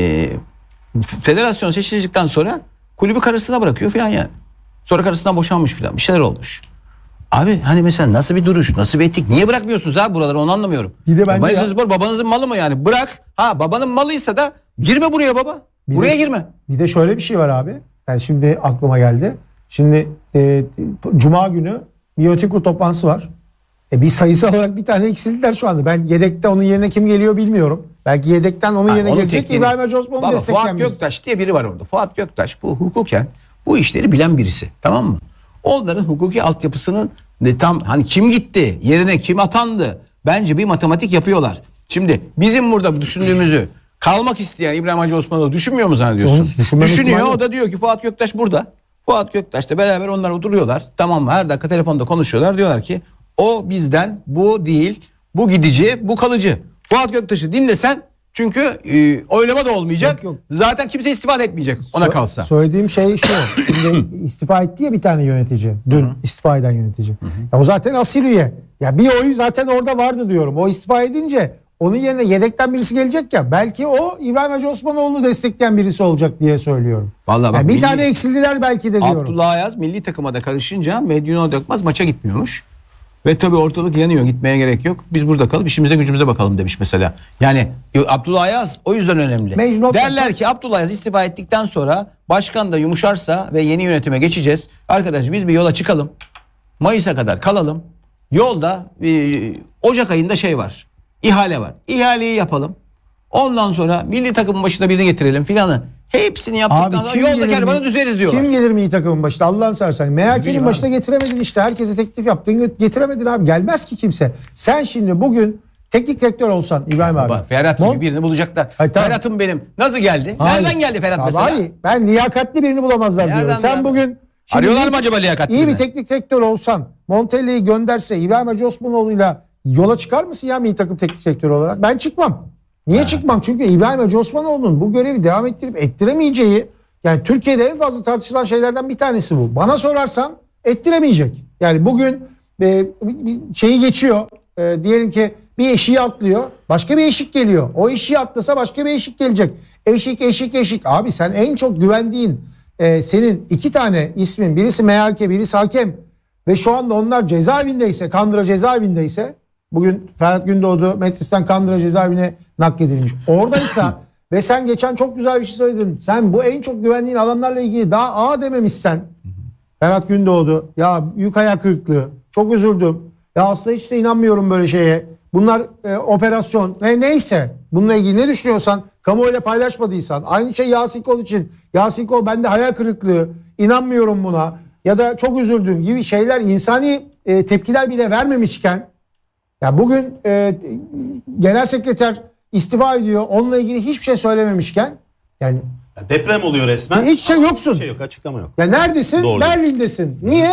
federasyon seçildikten sonra kulübü karısına bırakıyor falan yani. Sonra karısından boşanmış falan. Bir şeyler olmuş. Abi hani mesela nasıl bir duruş, nasıl bir etik? Niye bırakmıyorsunuz abi buraları, onu anlamıyorum. Bir de bence Manisa ya- Spor babanızın malı mı yani? Bırak. Ha babanın malıysa da girme buraya baba. Bir buraya de- girme. Bir de şöyle bir şey var abi. Yani şimdi aklıma geldi. Şimdi e, Cuma günü bir yönetim kurulu toplantısı var. E, bir sayısal olarak bir tane eksildiler şu anda. Ben yedekte onun yerine kim geliyor bilmiyorum. Belki yedekten onun Ha, yerine onun gelecek tekniğini- İbrahim Hacı Osman'ı Baba, destekleyen Fuat birisi. Göktaş diye biri var orada. Fuat Göktaş bu hukuken bu işleri bilen birisi. Tamam mı? Onların hukuki altyapısının de tam hani kim gitti, yerine kim atandı? Bence bir matematik yapıyorlar. Şimdi bizim burada düşündüğümüzü kalmak isteyen İbrahim Hacı Osman'ı düşünmüyor mu zannediyorsun? Onu düşünmeme Düşünüyor. ihtimali yok. O da diyor ki Fuat Göktaş burada. Fuat Göktaş'la beraber onlar oturuyorlar. Tamam mı? Her dakika telefonda konuşuyorlar. Diyorlar ki o bizden, bu değil. Bu gidici, bu kalıcı. Fuat Göktaş'ı dinlesen çünkü e, oylama da olmayacak. Yok, yok. Zaten kimse istifa etmeyecek ona Sö- kalsa. Söylediğim şey şu. Şimdi istifa etti ya bir tane yönetici. Dün istifa eden yönetici. Ya o zaten asil üye. Ya bir oyu zaten orada vardı diyorum. O istifa edince onun yerine yedekten birisi gelecek ya. Belki o İbrahim Hacı Osmanoğlu'nu destekleyen birisi olacak diye söylüyorum. Vallahi bak, Yani bir milli- tane eksildiler belki de diyorum. Abdullah Ayaz milli takıma da karışınca Medyun'a Dökmez maça gitmiyormuş. Ve tabii ortalık yanıyor, gitmeye gerek yok. Biz burada kalıp işimize gücümüze bakalım demiş mesela. Yani Abdullah Ayaz o yüzden önemli. Mecnun Derler Dökmez- ki Abdullah Ayaz istifa ettikten sonra başkan da yumuşarsa ve yeni yönetime geçeceğiz. Arkadaş biz bir yola çıkalım. Mayıs'a kadar kalalım. Yolda e, Ocak ayında şey var. İhale var. İhaleyi yapalım. Ondan sonra milli takımın başına birini getirelim filanı. Hepsini yaptıktan sonra yolda gelir kervanı mi- düzeriz diyorlar. Kim gelir milli takımın başına? Allah'ını seversen. M H K'nin Bilmiyorum başına getiremedin işte. Herkese teklif yaptın. Getiremedin abi. Gelmez ki kimse. Sen şimdi bugün teknik direktör olsan İbrahim abi. Baba, Ferhat Mon- gibi birini bulacaklar. Hayır, tamam. Ferhat'ım benim. Nasıl geldi? Hayır. Nereden geldi Ferhat Abi, mesela? hayır. Ben liyakatli birini bulamazlar Nereden diyorum. Sen ya? bugün şimdi Arıyorlar iyi- mı acaba liyakatli İyi bir birini? teknik direktör olsan Montella'yı gönderse İbrahim Hacı Osmanoğlu'yla yola çıkar mısın ya milli takım teknik direktörü olarak? Ben çıkmam. Niye çıkmam? Çünkü İbrahim Hacı Osmanoğlu'nun bu görevi devam ettirip ettiremeyeceği, yani Türkiye'de en fazla tartışılan şeylerden bir tanesi bu. Bana sorarsan ettiremeyecek. Yani bugün e, bir şeyi geçiyor. E, diyelim ki bir eşiği atlıyor. Başka bir eşik geliyor. O eşiği atlasa başka bir eşik gelecek. Eşik eşik eşik. Abi sen en çok güvendiğin e, senin iki tane ismin, birisi M H K, birisi hakem ve şu anda onlar cezaevindeyse, Kandıra cezaevindeyse, bugün Ferhat Gündoğdu Metris'ten Kandıra cezaevine nakledilmiş. Oradaysa ve sen geçen çok güzel bir şey söyledin. Sen bu en çok güvendiğin adamlarla ilgili daha A dememişsen, Ferhat Gündoğdu, ya büyük hayal kırıklığı, çok üzüldüm. Ya aslında hiç de inanmıyorum böyle şeye. Bunlar e, operasyon ne neyse, bununla ilgili ne düşünüyorsan kamuoyuyla paylaşmadıysan, aynı şey Yasin Kol için. Yasin Kol bende hayal kırıklığı, inanmıyorum buna ya da çok üzüldüm gibi şeyler, insani e, tepkiler bile vermemişken, ya bugün e, genel sekreter istifa ediyor, onunla ilgili hiçbir şey söylememişken, yani Ya deprem oluyor resmen. hiç şey yoksun. Bir şey yok, açıklama yok. Ya neredesin? Doğru. Berlin'desin. Niye?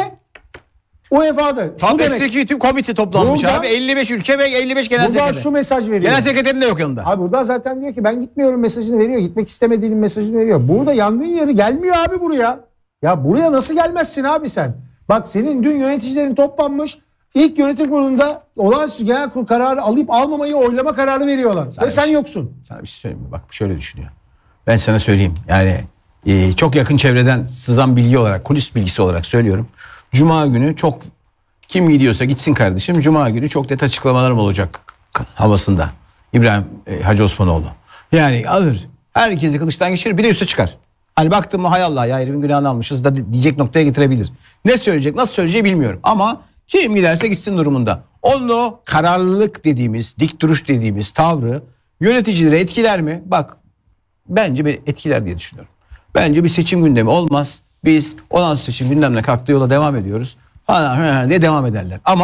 U E F A'da. Top Şu demek- Executive Committee toplanmış Burada- abi. elli beş ülke ve elli beş genel Burada sekreter. şu mesaj veriyor. Genel sekreterin de yok yanında. Abi burada zaten diyor ki ben gitmiyorum mesajını veriyor. Gitmek istemediğinin mesajını veriyor. Burada yangın yeri gelmiyor abi buraya. Ya buraya nasıl gelmezsin abi sen? Bak senin dün yöneticilerin toplanmış. İlk yönetim kurulunda olağanüstü genel kurul kararı alıp almamayı oylama kararı veriyorlar. Ve sen yoksun. Sana bir şey söyleyeyim mi? Bak şöyle düşünüyor. Ben sana söyleyeyim. Yani e, çok yakın çevreden sızan bilgi olarak, kulis bilgisi olarak söylüyorum. Cuma günü çok, kim gidiyorsa gitsin kardeşim. Cuma günü çok net açıklamalarım olacak havasında. İbrahim e, Hacı Osmanoğlu. Yani alır. Herkesi kılıçtan geçirir. Bir de üste çıkar. Hani baktım mı hay Allah ya herifin günahını almışız da diyecek noktaya getirebilir. Ne söyleyecek, nasıl söyleyeceği bilmiyorum. Ama kim giderse gitsin durumunda. Onun o kararlılık dediğimiz, dik duruş dediğimiz tavrı yöneticileri etkiler mi? Bak bence bir etkiler diye düşünüyorum. Bence bir seçim gündemi olmaz. Biz olan seçim gündemine kalktığı yola devam ediyoruz. Falan diye devam ederler. Ama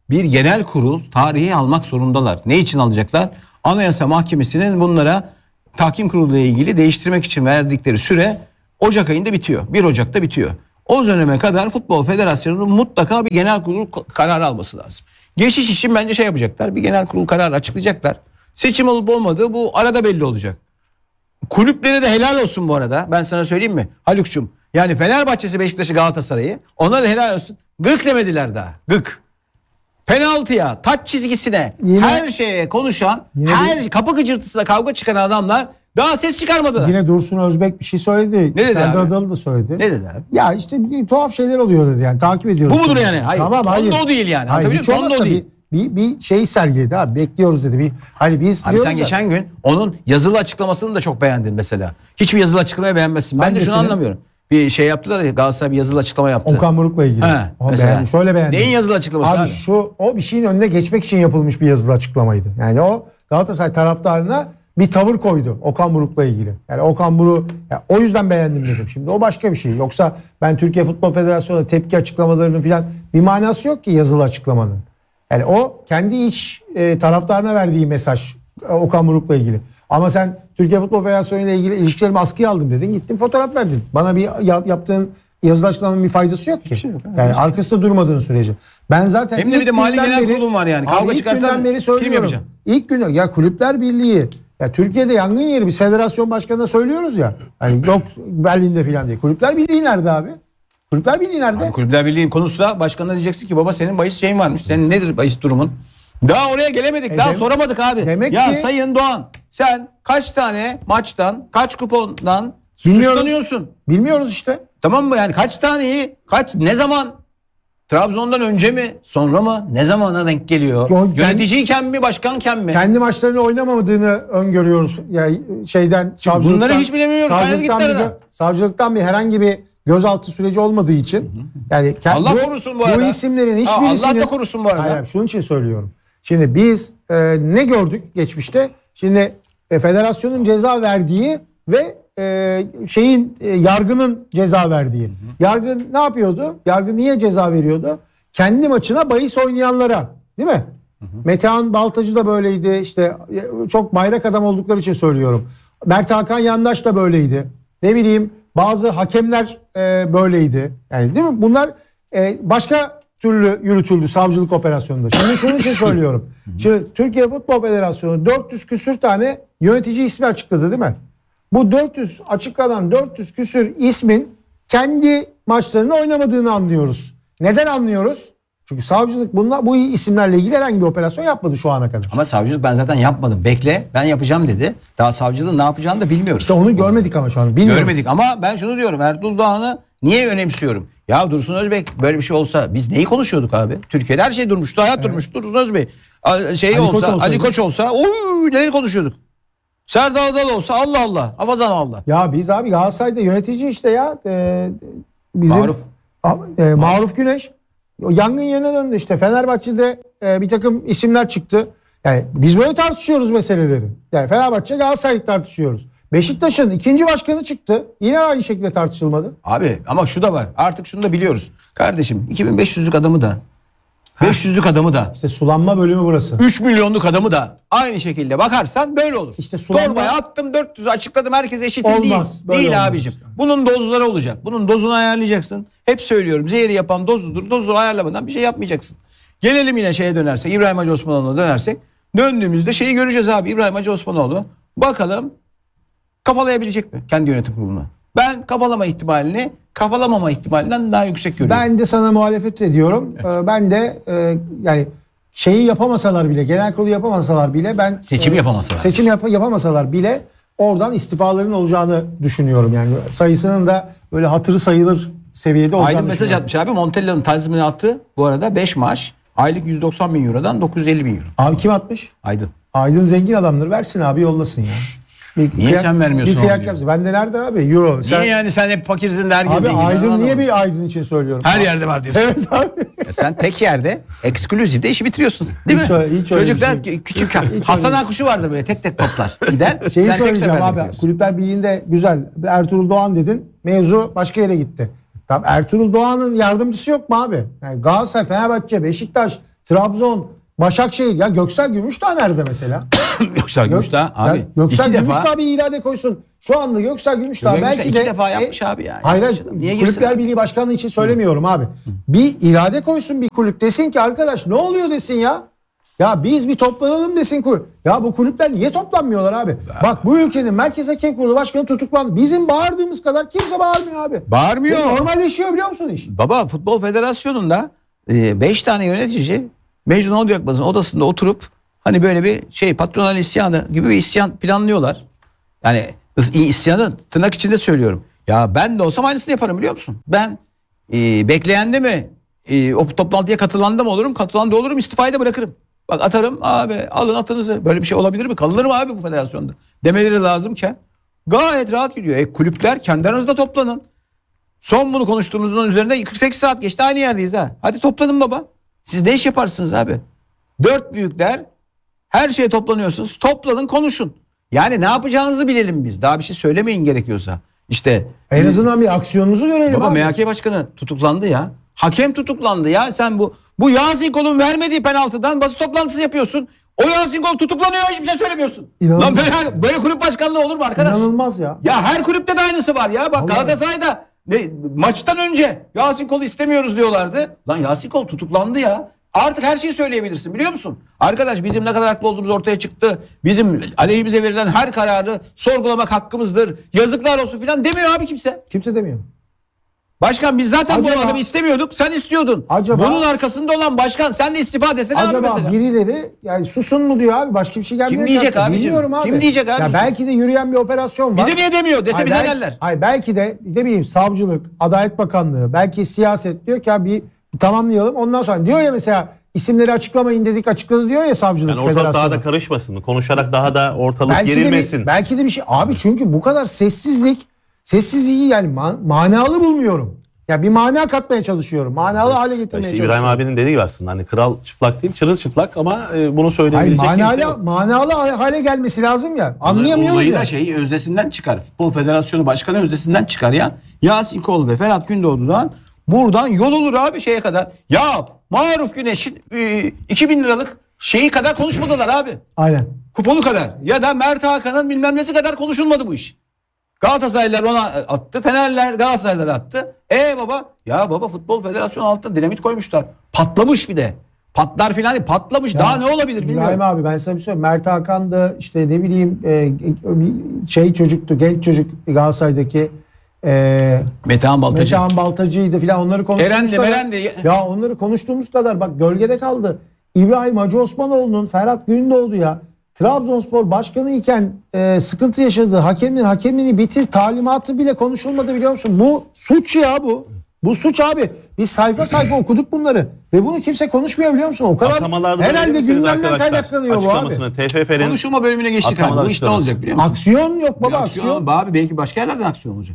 bir genel kurul tarihi almak zorundalar. Ne için alacaklar? Anayasa Mahkemesi'nin bunlara tahkim kurulu ile ilgili değiştirmek için verdikleri süre Ocak ayında bitiyor. bir Ocak'ta bitiyor. O döneme kadar Futbol Federasyonu'nun mutlaka bir genel kurul kararı alması lazım. Geçiş için bence şey yapacaklar. Bir genel kurul kararı açıklayacaklar. Seçim olup olmadığı bu arada belli olacak. Kulüplere de helal olsun bu arada. Ben sana söyleyeyim mi Haluk'cum? Yani Fenerbahçe'si, Beşiktaş'ı, Galatasaray'ı ona da helal olsun. Gık demediler daha. Gık. Penaltıya, taç çizgisine, Yine- her şeye konuşan, Yine her kapı gıcırtısına kavga çıkan adamlar daha ses çıkarmadılar. Yine Dursun Özbek bir şey söyledi. Ne dedi Serdar abi? Adalı da söyledi. Ne dedi abi? Ya işte bir tuhaf şeyler oluyor dedi yani takip ediyoruz. Bu mudur yani? Hayır. Tamam, Ton hayır. da o değil yani. Hayır, Anlatabiliyor hiç muyum? Ton da o olmazsa değil. Bir, bir, bir şey sergiledi abi bekliyoruz dedi. Bir, hani biz Abi diyoruz sen da- geçen gün onun yazılı açıklamasını da çok beğendin mesela. Hiçbir yazılı açıklamayı beğenmezsin. Ben de şunu Hangisini? anlamıyorum. Bir şey yaptılar ya, Galatasaray bir yazılı açıklama yaptı. Okan Buruk'la ilgili. He, Ama mesela. beğendim, şöyle beğendim. Neyin yazılı açıklaması abi? abi? Şu o bir şeyin önüne geçmek için yapılmış bir yazılı açıklamaydı. Yani o Galatasaray taraftarına bir tavır koydu Okan Buruk'la ilgili. Yani Okan Buruk yani o yüzden beğendim dedim. Şimdi o başka bir şey. Yoksa ben Türkiye Futbol Federasyonu'na tepki açıklamalarının falan bir manası yok ki yazılı açıklamanın. Yani o kendi iç e, taraftarına verdiği mesaj e, Okan Buruk'la ilgili. Ama sen Türkiye Futbol Federasyonu ile ilgili ilişkilerimi askıya aldım dedin. Gittin fotoğraf verdin. Bana bir yap- yaptığın yazılı açıklamanın bir faydası yok ki. Yani arkasında durmadığın sürece. Ben zaten Hem de bir de ilk Mali günden Genel beri- Kurulu'm var yani. Abi Kavga ilk çıkarsan günden beri film söylüyorum. yapacağım. İlk gün ya Kulüpler Birliği ya Türkiye'de yangın yeri biz federasyon başkanına söylüyoruz ya. Hani yok Berlin'de falan diye. Kulüpler Birliği nerede abi? Kulüpler Birliği nerede? Abi Kulüpler Birliği konusu da başkanına diyeceksin ki baba senin bahis şeyin varmış. Senin nedir bahis durumun? Daha oraya gelemedik. E daha dem- soramadık abi. demek ya ki- Sayın Doğan sen kaç tane maçtan, kaç kupondan Bilmiyorum. suçlanıyorsun? Bilmiyoruz işte. Tamam mı? Yani kaç taneyi, kaç, ne zaman? Trabzon'dan önce mi, sonra mı? Ne zamana denk geliyor? Yo, kendi- Yöneticiyken mi, başkanken mi? Kendi maçlarını oynamadığını öngörüyoruz. Yani şeyden savcılıktan. bunları hiç bilemiyoruz. Savcılıktan, Kaynadı bir, gitti gö- savcılıktan bir herhangi bir gözaltı süreci olmadığı için. Yani kend- Allah korusun bu arada. Bu isimlerin Ha, hiçbirisinin. Allah da korusun bu arada. Hayır, şunun için söylüyorum. Şimdi biz e, ne gördük geçmişte? Şimdi e, federasyonun ceza verdiği ve e, şeyin e, yargının ceza verdiği. Yargı ne yapıyordu? Yargı niye ceza veriyordu? Kendi maçına bahis oynayanlara, değil mi? Metehan Baltacı da böyleydi. İşte e, çok bayrak adam oldukları için söylüyorum. Mert Hakan Yandaş da böyleydi. Ne bileyim bazı hakemler e, böyleydi. Yani değil mi? Bunlar e, başka türlü yürütüldü savcılık operasyonunda. Şimdi şunun için söylüyorum. Şimdi Türkiye Futbol Federasyonu dört yüz küsür tane yönetici ismi açıkladı değil mi? Bu dört yüz açıklanan dört yüz küsür ismin kendi maçlarını oynamadığını anlıyoruz. Neden anlıyoruz? Çünkü savcılık bunlar, bu isimlerle ilgili herhangi bir operasyon yapmadı şu ana kadar. Ama savcılık ben zaten yapmadım. Bekle ben yapacağım dedi. Daha savcılığın ne yapacağını da bilmiyoruz. İşte onu görmedik ama şu an. Bilmiyoruz. Görmedik ama ben şunu diyorum Ertuğrul Doğan'ı niye önemsiyorum? Ya Dursun Özbek böyle bir şey olsa biz neyi konuşuyorduk abi? Türkiye'de her şey durmuştu. Hayat durmuş. Dursun Özbek A- şey Ali Koç olsa olsaydı. Ali Koç olsa oy neler konuşuyorduk? Serdar Adalı olsa Allah Allah. Hafazan Allah. Ya biz abi Galatasaray'da yönetici işte ya. E, bizim Maruf. A- e, Maruf Güneş. O yangın yerine döndü işte. Fenerbahçe'de e, bir takım isimler çıktı. Yani biz böyle tartışıyoruz meseleleri. Yani Fenerbahçe Galatasaray tartışıyoruz. Beşiktaş'ın ikinci başkanı çıktı. Yine aynı şekilde tartışılmadı. Abi ama şu da var. Artık şunu da biliyoruz. Kardeşim iki bin beş yüzlük adamı da beş yüzlük adamı da İşte sulanma bölümü burası. üç milyonluk adamı da aynı şekilde bakarsan böyle olur. İşte sulanma- Torbaya attım dört yüzü açıkladım herkes eşit Olmaz, değil. böyle Değil olmaz abicim. işte. Bunun dozları olacak. Bunun dozunu ayarlayacaksın. Hep söylüyorum zehri yapan dozudur. Dozu ayarlamadan bir şey yapmayacaksın. Gelelim yine şeye dönersek İbrahim Hacı Osmanoğlu'na dönersek. Döndüğümüzde şeyi göreceğiz abi İbrahim Hacı Osmanoğlu. Bakalım kafalayabilecek mi kendi yönetim kurulunu? Ben kafalama ihtimalini kafalamama ihtimalinden daha yüksek görüyorum. Ben de sana muhalefet ediyorum. Ee, Ben de e, yani şeyi yapamasalar bile, genel kurulu yapamasalar bile ben Seçimi e, yapamasalar. Seçim yap- yapamasalar bile oradan istifaların olacağını düşünüyorum yani. Sayısının da böyle hatırı sayılır seviyede olacağını Aydın mesaj düşünüyorum. atmış abi. Montella'nın tazminatı bu arada beş maaş. Aylık yüz doksan bin eurodan dokuz yüz elli bin euro. Abi kim atmış? Aydın. Aydın zengin adamdır. Versin abi yollasın ya. Bir Niye kıyak- sen vermiyorsun Bir kıyak onu diyor. yapsın. Ben de nerede abi? Euro. Sen, Niye yani sen hep fakirsin de herkes abi zengin? Aydın Anlamadım. niye bir Aydın için söylüyorum? Her yerde var diyorsun. Evet abi. Ya sen tek yerde ekskluzifde işi bitiriyorsun. Değil Hiç mi? öyle- hiç öyle bir Çocuklar şey. küçük Hiç Hasan öyle- Akuşu vardır böyle tek tek toplar. Gider. Şeyi sen tek söyleyeceğim seferde abi. bitiriyorsun. Kulüpler Birliği'nde güzel. Ertuğrul Doğan dedin. Mevzu başka yere gitti. Tamam, Ertuğrul Doğan'ın yardımcısı yok mu abi? Yani Galatasaray, Fenerbahçe, Beşiktaş, Trabzon, Başakşehir. Ya Göksel Gümüşdağ nerede mesela? Göksel Gümüşdağ abi. Ya Göksel iki Gümüşdağ defa, bir irade koysun. Şu anda Göksel Gümüşdağ Gümüşdağ belki iki de defa yapmış e, abi yani. Hayır, Yapmış adam. Niye girsin Kulüpler abi? Birliği Başkanlığı için söylemiyorum abi. Bir irade koysun bir kulüp, desin ki arkadaş ne oluyor desin ya. Ya biz bir toplanalım desin kulüp. Ya bu kulüpler niye toplanmıyorlar abi? Bak bu ülkenin Merkez Hakem Kurulu Başkanı tutuklandı. Bizim bağırdığımız kadar kimse bağırmıyor abi. Bağırmıyor. Bu normalleşiyor biliyor musun iş? Baba Futbol Federasyonu'nda beş tane yönetici Mecnun Odyakbaz'ın odasında oturup hani böyle bir şey patronal isyanı gibi bir isyan planlıyorlar. Yani is- isyanı tırnak içinde söylüyorum. Ya ben de olsam aynısını yaparım biliyor musun? Ben e, bekleyen de mi e, o toplantıya katılan da mı olurum? Katılan da olurum, istifayı da bırakırım. Bak atarım abi, alın atınızı. Böyle bir şey olabilir mi? Kalınır mı abi bu federasyonda? Demeleri lazımken gayet rahat gidiyor. E, kulüpler kendi aranızda toplanın. Son bunu konuştuğumuzun üzerinde kırk sekiz saat geçti, aynı yerdeyiz ha. Hadi toplanın baba. Siz ne iş yaparsınız abi? Dört büyükler her şeye toplanıyorsunuz. Toplanın, konuşun. Yani ne yapacağınızı bilelim biz. Daha bir şey söylemeyin gerekiyorsa. İşte En azından bir aksiyonunuzu görelim baba abi. M H K başkanı tutuklandı ya. Hakem tutuklandı ya. Sen bu bu Yasinkol'un vermediği penaltıdan basın toplantısı yapıyorsun. O Yasinkol tutuklanıyor, hiçbir şey söylemiyorsun. İnanılmaz. Lan böyle, böyle kulüp başkanlığı olur mu arkadaş? İnanılmaz ya. Ya her kulüpte de aynısı var ya. Bak Vallahi. Galatasaray'da ne, maçtan önce Yasinkol'u istemiyoruz diyorlardı. Lan Yasinkol tutuklandı ya. Artık her şeyi söyleyebilirsin biliyor musun? Arkadaş bizim ne kadar haklı olduğumuz ortaya çıktı. Bizim aleyhimize verilen her kararı sorgulamak hakkımızdır. Yazıklar olsun falan demiyor abi kimse. Kimse demiyor. Başkan biz zaten Acaba- bu adamı istemiyorduk. Sen istiyordun. Acaba- Bunun arkasında olan başkan sen de istifa desene abi Acaba mesela. birileri yani susun mu diyor abi, başka bir şey gelmiyor. Kim ki diyecek aklıma. abicim? Bilmiyorum abi. Kim diyecek abi? Ya belki de yürüyen bir operasyon var. Bize niye demiyor? Dese Hayır, bize belki- derler. Hayır belki de ne bileyim savcılık, Adalet Bakanlığı, belki siyaset diyor ki abi bir tamamlayalım. Ondan sonra diyor ya mesela isimleri açıklamayın dedik, açıkladı diyor ya savcılık, Yani ortalık daha federasyonu. da karışmasın. Konuşarak daha da ortalık belki de, gerilmesin. bir, belki de bir şey. Abi çünkü bu kadar sessizlik, sessizliği yani ma- manalı bulmuyorum. Ya bir mana katmaya çalışıyorum. Manalı hale getirmeye İşte çalışıyorum. İbrahim abinin dediği gibi aslında hani kral çıplak değil, çırılçıplak ama e, bunu Hayır, söyleyebilecek kimse manalı, yok. manalı hale gelmesi lazım ya. Anlayamıyoruz Olayı ya. da şeyi öznesinden çıkar. Futbol Federasyonu Başkanı öznesinden çıkar ya. Yasin Kol ve Ferhat Gündoğdu'dan buradan yol olur abi şeye kadar. Ya Maruf Güneş'in e, iki bin liralık şeyi kadar konuşmadılar abi. Aynen. Kuponu kadar. Ya da Mert Hakan'ın bilmem nesi kadar konuşulmadı bu iş. Galatasaraylılar ona attı. Fenerliler Galatasaraylılar attı. E baba, ya baba Futbol Federasyonu altına dinamit koymuşlar. Patlamış bir de. Patlar filan değil, patlamış. Ya, Daha ne olabilir bilmiyorum. İbrahim abi ben sana bir şey söyleyeyim. Mert Hakan da işte ne bileyim e, bir şey çocuktu, genç çocuk Galatasaray'daki e, Metehan Baltacı. Metehan Baltacı'ydı filan, onları konuştuğumuz Eren de, kadar. Meren de. Ya onları konuştuğumuz kadar bak gölgede kaldı. İbrahim Hacı Osmanoğlu'nun, Ferhat Gündoğdu ya Trabzonspor başkanı iken e, sıkıntı yaşadığı hakemin hakemini bitir talimatı bile konuşulmadı biliyor musun? Bu suç ya bu. Bu suç abi. Biz sayfa sayfa okuduk bunları. Ve bunu kimse konuşmuyor biliyor musun? O kadar Atamalarda herhalde misiniz gündemden arkadaşlar? kaynaklanıyor bu abi. Açıklamasını T F F'nin Konuşulma bölümüne geçtik Atamalar abi. Bu iş ne açıklaması. olacak biliyor musun? Aksiyon yok baba, Bir aksiyon. Abi belki başka yerlerden aksiyon olacak.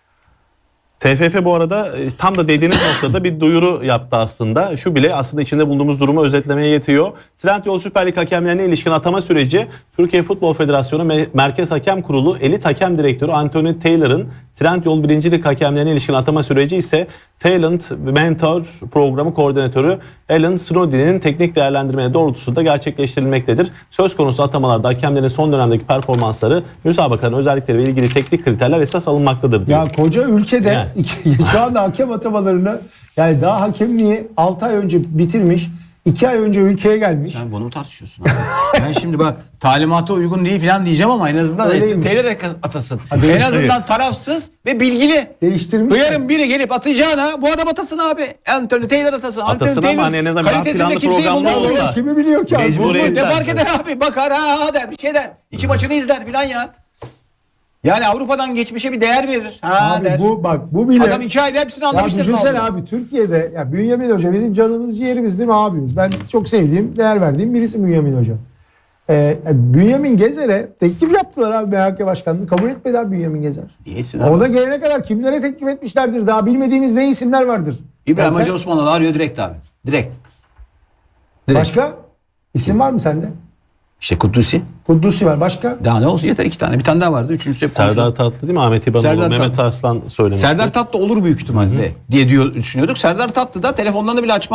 T F F bu arada e, tam da dediğiniz noktada bir duyuru yaptı aslında. Şu bile aslında içinde bulunduğumuz durumu özetlemeye yetiyor. Trendyol Süper Lig hakemlerine ilişkin atama süreci Türkiye Futbol Federasyonu Me- Merkez Hakem Kurulu Elit Hakem Direktörü Anthony Taylor'ın, Trendyol birinci Lig hakemlerine ilişkin atama süreci ise Talent Mentor Programı Koordinatörü Alan Snoddy'nin teknik değerlendirmeleri doğrultusunda gerçekleştirilmektedir. Söz konusu atamalarda hakemlerin son dönemdeki performansları, müsabakanın özellikleri ve ilgili teknik kriterler esas alınmaktadır diyor. Ya koca ülkede Yani. şu anda hakem atamalarını yani daha hakemliği altı ay önce bitirmiş, iki ay önce ülkeye gelmiş. Sen bunu mu tartışıyorsun abi? Ben şimdi bak talimata uygun değil falan diyeceğim ama en azından Öyleymiş. Taylor atasın. Hadi En işte. azından tarafsız ve bilgili. Değiştirmiş. Duyarım biri gelip atacağına bu adam atasın abi. Anthony Taylor atasın. Atasın Anthony ama hani en azından bir kalitesinde planlı kimseyi programda bulmuş olsa. olur. Kimi biliyor ki abi? Mecburi- Bu ne fark eder abi? Bakar ha ha der bir şey der. İki maçını izler filan ya. Yani Avrupa'dan geçmişe bir değer verir. Ha Abi der. bu bak bu bile. Adam iki ayda hepsini Ya anlamıştır. düşünsene falan. abi Türkiye'de ya Bünyamin Hoca bizim canımız ciğerimiz değil mi abimiz? Ben çok sevdiğim, değer verdiğim birisi Bünyamin Hoca. Ee, Bünyamin Gezer'e teklif yaptılar abi M H K Başkanlığı. Kabul etmedi abi Bünyamin Gezer. İyisin abi. Orada gelene kadar kimlere teklif etmişlerdir? Daha bilmediğimiz ne isimler vardır? İbrahim Ya Hacı sen- Osmanlı arıyor direkt abi. Direkt. Direkt. Başka? İsim var mı sende? İşte Kudüs'ü. Kudüs'ü var. Başka? Daha ne olsun yeter iki tane. Bir tane daha vardı. Üçüncüsü hep Serdar konuşuldu. Tatlı değil mi? Ahmet İbanoğlu, Serdar Mehmet Tatlı. Arslan söylemişti. Serdar Tatlı olur büyük ihtimalle diye diyor düşünüyorduk. Serdar Tatlı da telefonlarını bile açmam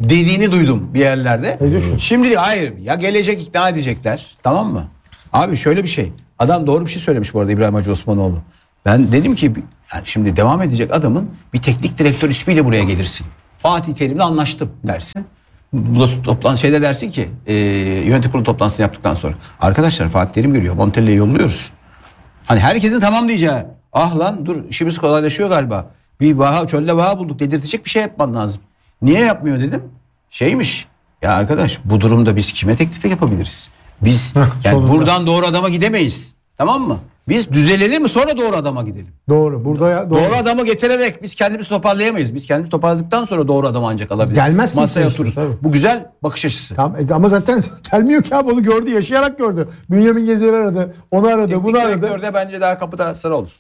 dediğini duydum bir yerlerde. Ne düşün? Şimdi diyor, hayır ya gelecek ikna edecekler, tamam mı? Abi şöyle bir şey. Adam doğru bir şey söylemiş bu arada, İbrahim Hacı Osmanoğlu. Ben dedim ki yani şimdi devam edecek adamın bir teknik direktör ismiyle buraya gelirsin. Fatih Terim'le anlaştım dersin. Bu da toplantı şeyde dersin ki e, yönetim kurulu toplantısını yaptıktan sonra. Arkadaşlar Fatih Terim geliyor. Montella'yı yolluyoruz. Hani herkesin tamam diyeceği. Ah lan dur işimiz kolaylaşıyor galiba. Bir vaha, çölde vaha bulduk dedirtecek bir şey yapman lazım. Niye yapmıyor dedim. Şeymiş. Ya arkadaş bu durumda biz kime teklif yapabiliriz? Biz yani sonunda. buradan doğru adama gidemeyiz. Tamam mı? Biz düzelelim mi sonra doğru adama gidelim. Doğru. Burada ya, doğru. Doğru adamı getirerek biz kendimizi toparlayamayız. Biz kendimizi toparladıktan sonra doğru adamı ancak alabiliriz. Gelmez kimse Masaya işte, otururuz. tabii. Bu güzel bakış açısı. Tamam, e, ama zaten gelmiyor ki abi, onu gördü, yaşayarak gördü. Bünyamin Gezer'i aradı, onu aradı, Teknik bunu aradı. direktörde bence daha kapıda sıra olur.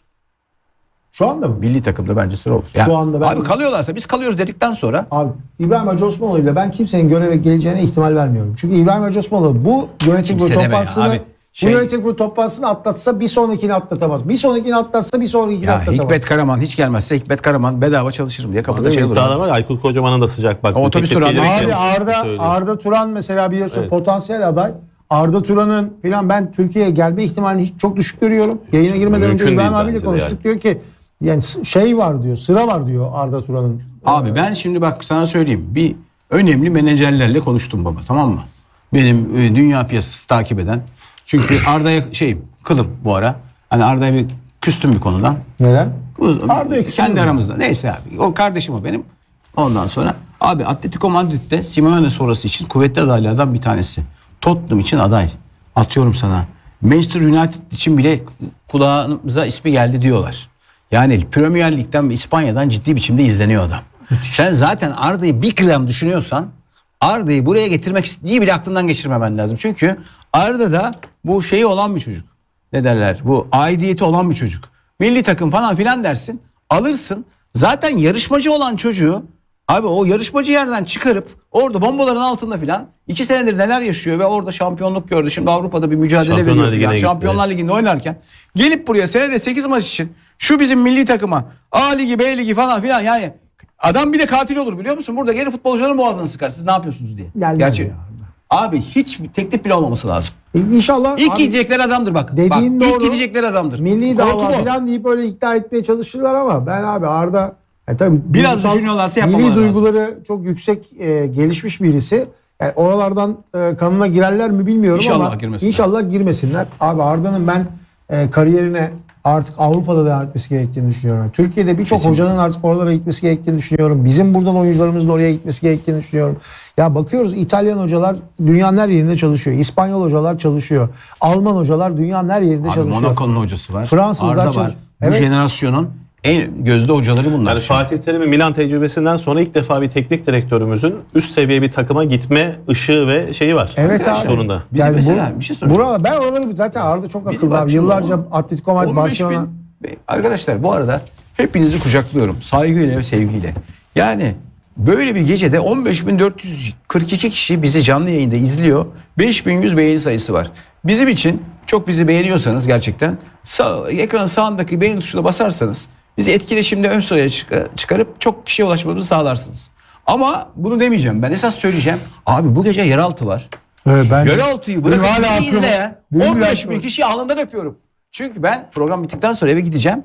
Şu anda mı? Milli takımda bence sıra olur. Yani, anda ben- abi kalıyorlarsa biz kalıyoruz dedikten sonra Abi İbrahim Hacı Osmanoğlu ile ben kimsenin göreve geleceğine ihtimal vermiyorum. Çünkü İbrahim Hacı Osmanoğlu bu yönetim kurulu Kimse deme ya toplantısını abi. Şey- bu yönetim kurulu toplantısını atlatsa bir sonrakini atlatamaz. Bir sonrakini atlatsa bir sonrakini ya atlatamaz. Hikmet Karaman hiç gelmezse Hikmet Karaman bedava çalışırım diye kapıda şey olur. İddialar var. Aykut Kocaman'ın da sıcak bak. O otobüs teklif durağı- gelirken Abi Arda söylüyor. Arda Turan mesela biliyorsun Evet. potansiyel aday. Arda Turan'ın filan ben Türkiye'ye gelme ihtimalini hiç çok düşük görüyorum. Yayına girmeden önce Mümkün İbrahim değil abiyle bence de konuştuk. yani. Diyor ki yani s- şey var diyor, sıra var diyor Arda Turan'ın. Abi ben şimdi bak sana söyleyeyim. Bir önemli menajerlerle konuştum baba, tamam mı? Benim e, dünya piyasası takip eden. Çünkü Arda'ya şeyim kılım bu ara. Hani Arda'ya bir küstüm bir konudan. Neden? Bu- Arda'ya küstün kendi mü? aramızda. Neyse abi. O kardeşim o benim. Ondan sonra abi Atletico Madrid'de Simeone sonrası için kuvvetli adaylardan bir tanesi. Tottenham için aday. Atıyorum sana. Manchester United için bile kulağımıza ismi geldi diyorlar. Yani Premier Lig'den ve İspanya'dan ciddi biçimde izleniyor adam. Sen zaten Arda'yı bir gram düşünüyorsan Arda'yı buraya getirmek istediği bile aklından geçirmemen lazım. Çünkü Arda da bu şeyi olan bir çocuk. Ne derler? Bu aidiyeti olan bir çocuk. Milli takım falan filan dersin. Alırsın. Zaten yarışmacı olan çocuğu abi o yarışmacı yerden çıkarıp orada bombaların altında filan iki senedir neler yaşıyor ve orada şampiyonluk gördü. Şimdi Avrupa'da bir mücadele Şampiyonlar veriyor. Ligi'ne filan. gitti. Şampiyonlar Ligi'nde oynarken gelip buraya senede sekiz maç için şu bizim milli takıma A Ligi B Ligi falan filan yani adam bir de katil olur biliyor musun? Burada gelip futbolcuların boğazını sıkar. Siz ne yapıyorsunuz diye. Gelmez Gerçi, ya. abi hiç teklif bile olmaması lazım. E, İnşallah İlk abi, gidecekleri adamdır bak. dediğin bak doğru. ilk gidecekleri adamdır. milli Korku dava bu. falan deyip öyle ikna etmeye çalışırlar ama ben abi Arda e, tabii Biraz duygusal- düşünüyorlarsa yapmamaları milli lazım. duyguları çok yüksek e, gelişmiş birisi. Yani oralardan e, kanına girerler mi bilmiyorum İnşallah ama girmesinler. inşallah girmesinler. Abi Arda'nın ben e, kariyerine artık Avrupa'da devam etmesi gerektiğini düşünüyorum. Türkiye'de birçok Kesinlikle. hocanın artık oralara gitmesi gerektiğini düşünüyorum. Bizim buradan oyuncularımızın oraya gitmesi gerektiğini düşünüyorum. Ya bakıyoruz İtalyan hocalar dünyanın her yerinde çalışıyor. İspanyol hocalar çalışıyor. Alman hocalar dünyanın her yerinde Abi çalışıyor. Monaco'nun hocası var. Fransızlar Arda var. çalış- Bu Evet. jenerasyonun en gözde hocaları bunlar. Yani Fatih Terim'in Milan tecrübesinden sonra ilk defa bir teknik direktörümüzün üst seviye bir takıma gitme ışığı ve şeyi var. Evet abi. Sonunda. Bizim mesela bir şey soracağım. Buralar, ben oraları zaten Arda çok Bizim akıllı bak abi. şimdi Yıllarca on- Atletico Madrid, on beş Barcelona. bin- Arkadaşlar bu arada hepinizi kucaklıyorum. Saygıyla ve sevgiyle. Yani böyle bir gecede on beş bin dört yüz kırk iki kişi bizi canlı yayında izliyor. beş bin yüz beğeni sayısı var. Bizim için çok bizi beğeniyorsanız gerçekten sağ, ekranın sağındaki beğeni tuşuna basarsanız bizi etkileşimde ön sıraya çık- çıkarıp çok kişiye ulaşmamızı sağlarsınız. Ama bunu demeyeceğim. Ben esas söyleyeceğim. Abi bu gece yeraltı var. Evet, ben Yeraltıyı Benim bırakıp hala bizi aklım- izleyen benim on bile beş bin aklım- kişiyi alnından öpüyorum. Çünkü ben program bittikten sonra eve gideceğim.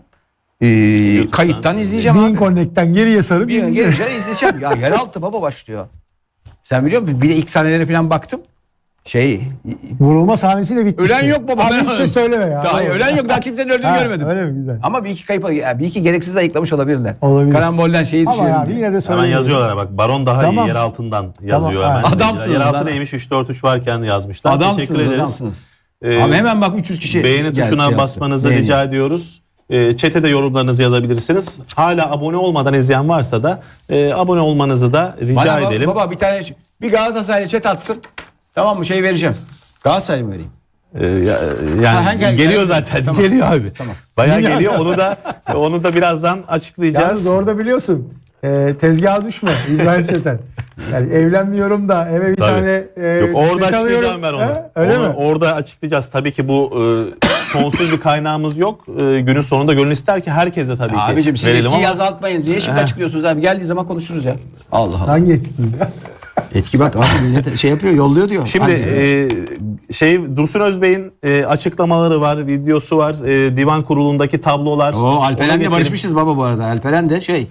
Ee, kayıttan izleyeceğim Bean abi. Connect'ten geriye sarıp Bir izleyeceğim. geleceğim izleyeceğim. Ya yeraltı baba başlıyor. Sen biliyor musun? Bir de ilk sahnelere falan baktım. Şey Vurulma sahnesiyle bitmişti. ölen yok baba. Abi Ben- hiçbir şey söyleme ya. Daha ölen yok. Daha kimsenin öldüğünü Ha, görmedim. Öyle mi güzel? Ama bir iki kayıp, bir iki gereksiz ayıklamış olabilirler. Olabilir. Karambolden şeyi Ama düşünüyorum. ya diye. yine de Hemen söyleyeyim. yazıyorlar bak. Baron daha Tamam. iyi yer altından yazıyor Tamam, hemen. ha. Adamsınız Yer altı lan. neymiş? üç dört üç varken yazmışlar. Adamsınız, Teşekkür ederiz. adamsınız. Ee, Abi hemen bak üç yüz kişi Beğeni geldi, tuşuna şey yaptı. basmanızı Beğeni. rica ediyoruz. E, chat'e de yorumlarınızı yazabilirsiniz. Hala abone olmadan izleyen varsa da e, abone olmanızı da rica Bana bak- edelim. Baba bir tane bir Galatasaraylı chat atsın. Tamam mı? Şey vereceğim. Galatasaray mı vereyim? E, ya- yani Ha, gel- geliyor gel- zaten. Tamam. Geliyor abi. Tamam. Bayağı geliyor. Onu da onu da birazdan açıklayacağız. Yalnız orada biliyorsun e, tezgaha düşme İbrahim Seten. Yani evlenmiyorum da eve bir Tabii. tane e, Yok orada ne çalıyorum. açıklayacağım ben onu. Ha, öyle Onu mi? Orada açıklayacağız. Tabii ki bu e, sonsuz bir kaynağımız yok. E, günün sonunda gönül ister ki herkese tabii ki Abicim siz verelim etkiyi ama azaltmayın. Niye şimdi açıklıyorsunuz abi? Geldiği zaman konuşuruz ya. Allah Allah. Hangi etkili? Etki bak abi millet şey yapıyor, yolluyor diyor. Şimdi e, şey Dursun Özbey'in e, açıklamaları var, videosu var, e, divan kurulundaki tablolar. O Alperen'le Onu geçelim. barışmışız baba bu arada. Alperen de şey.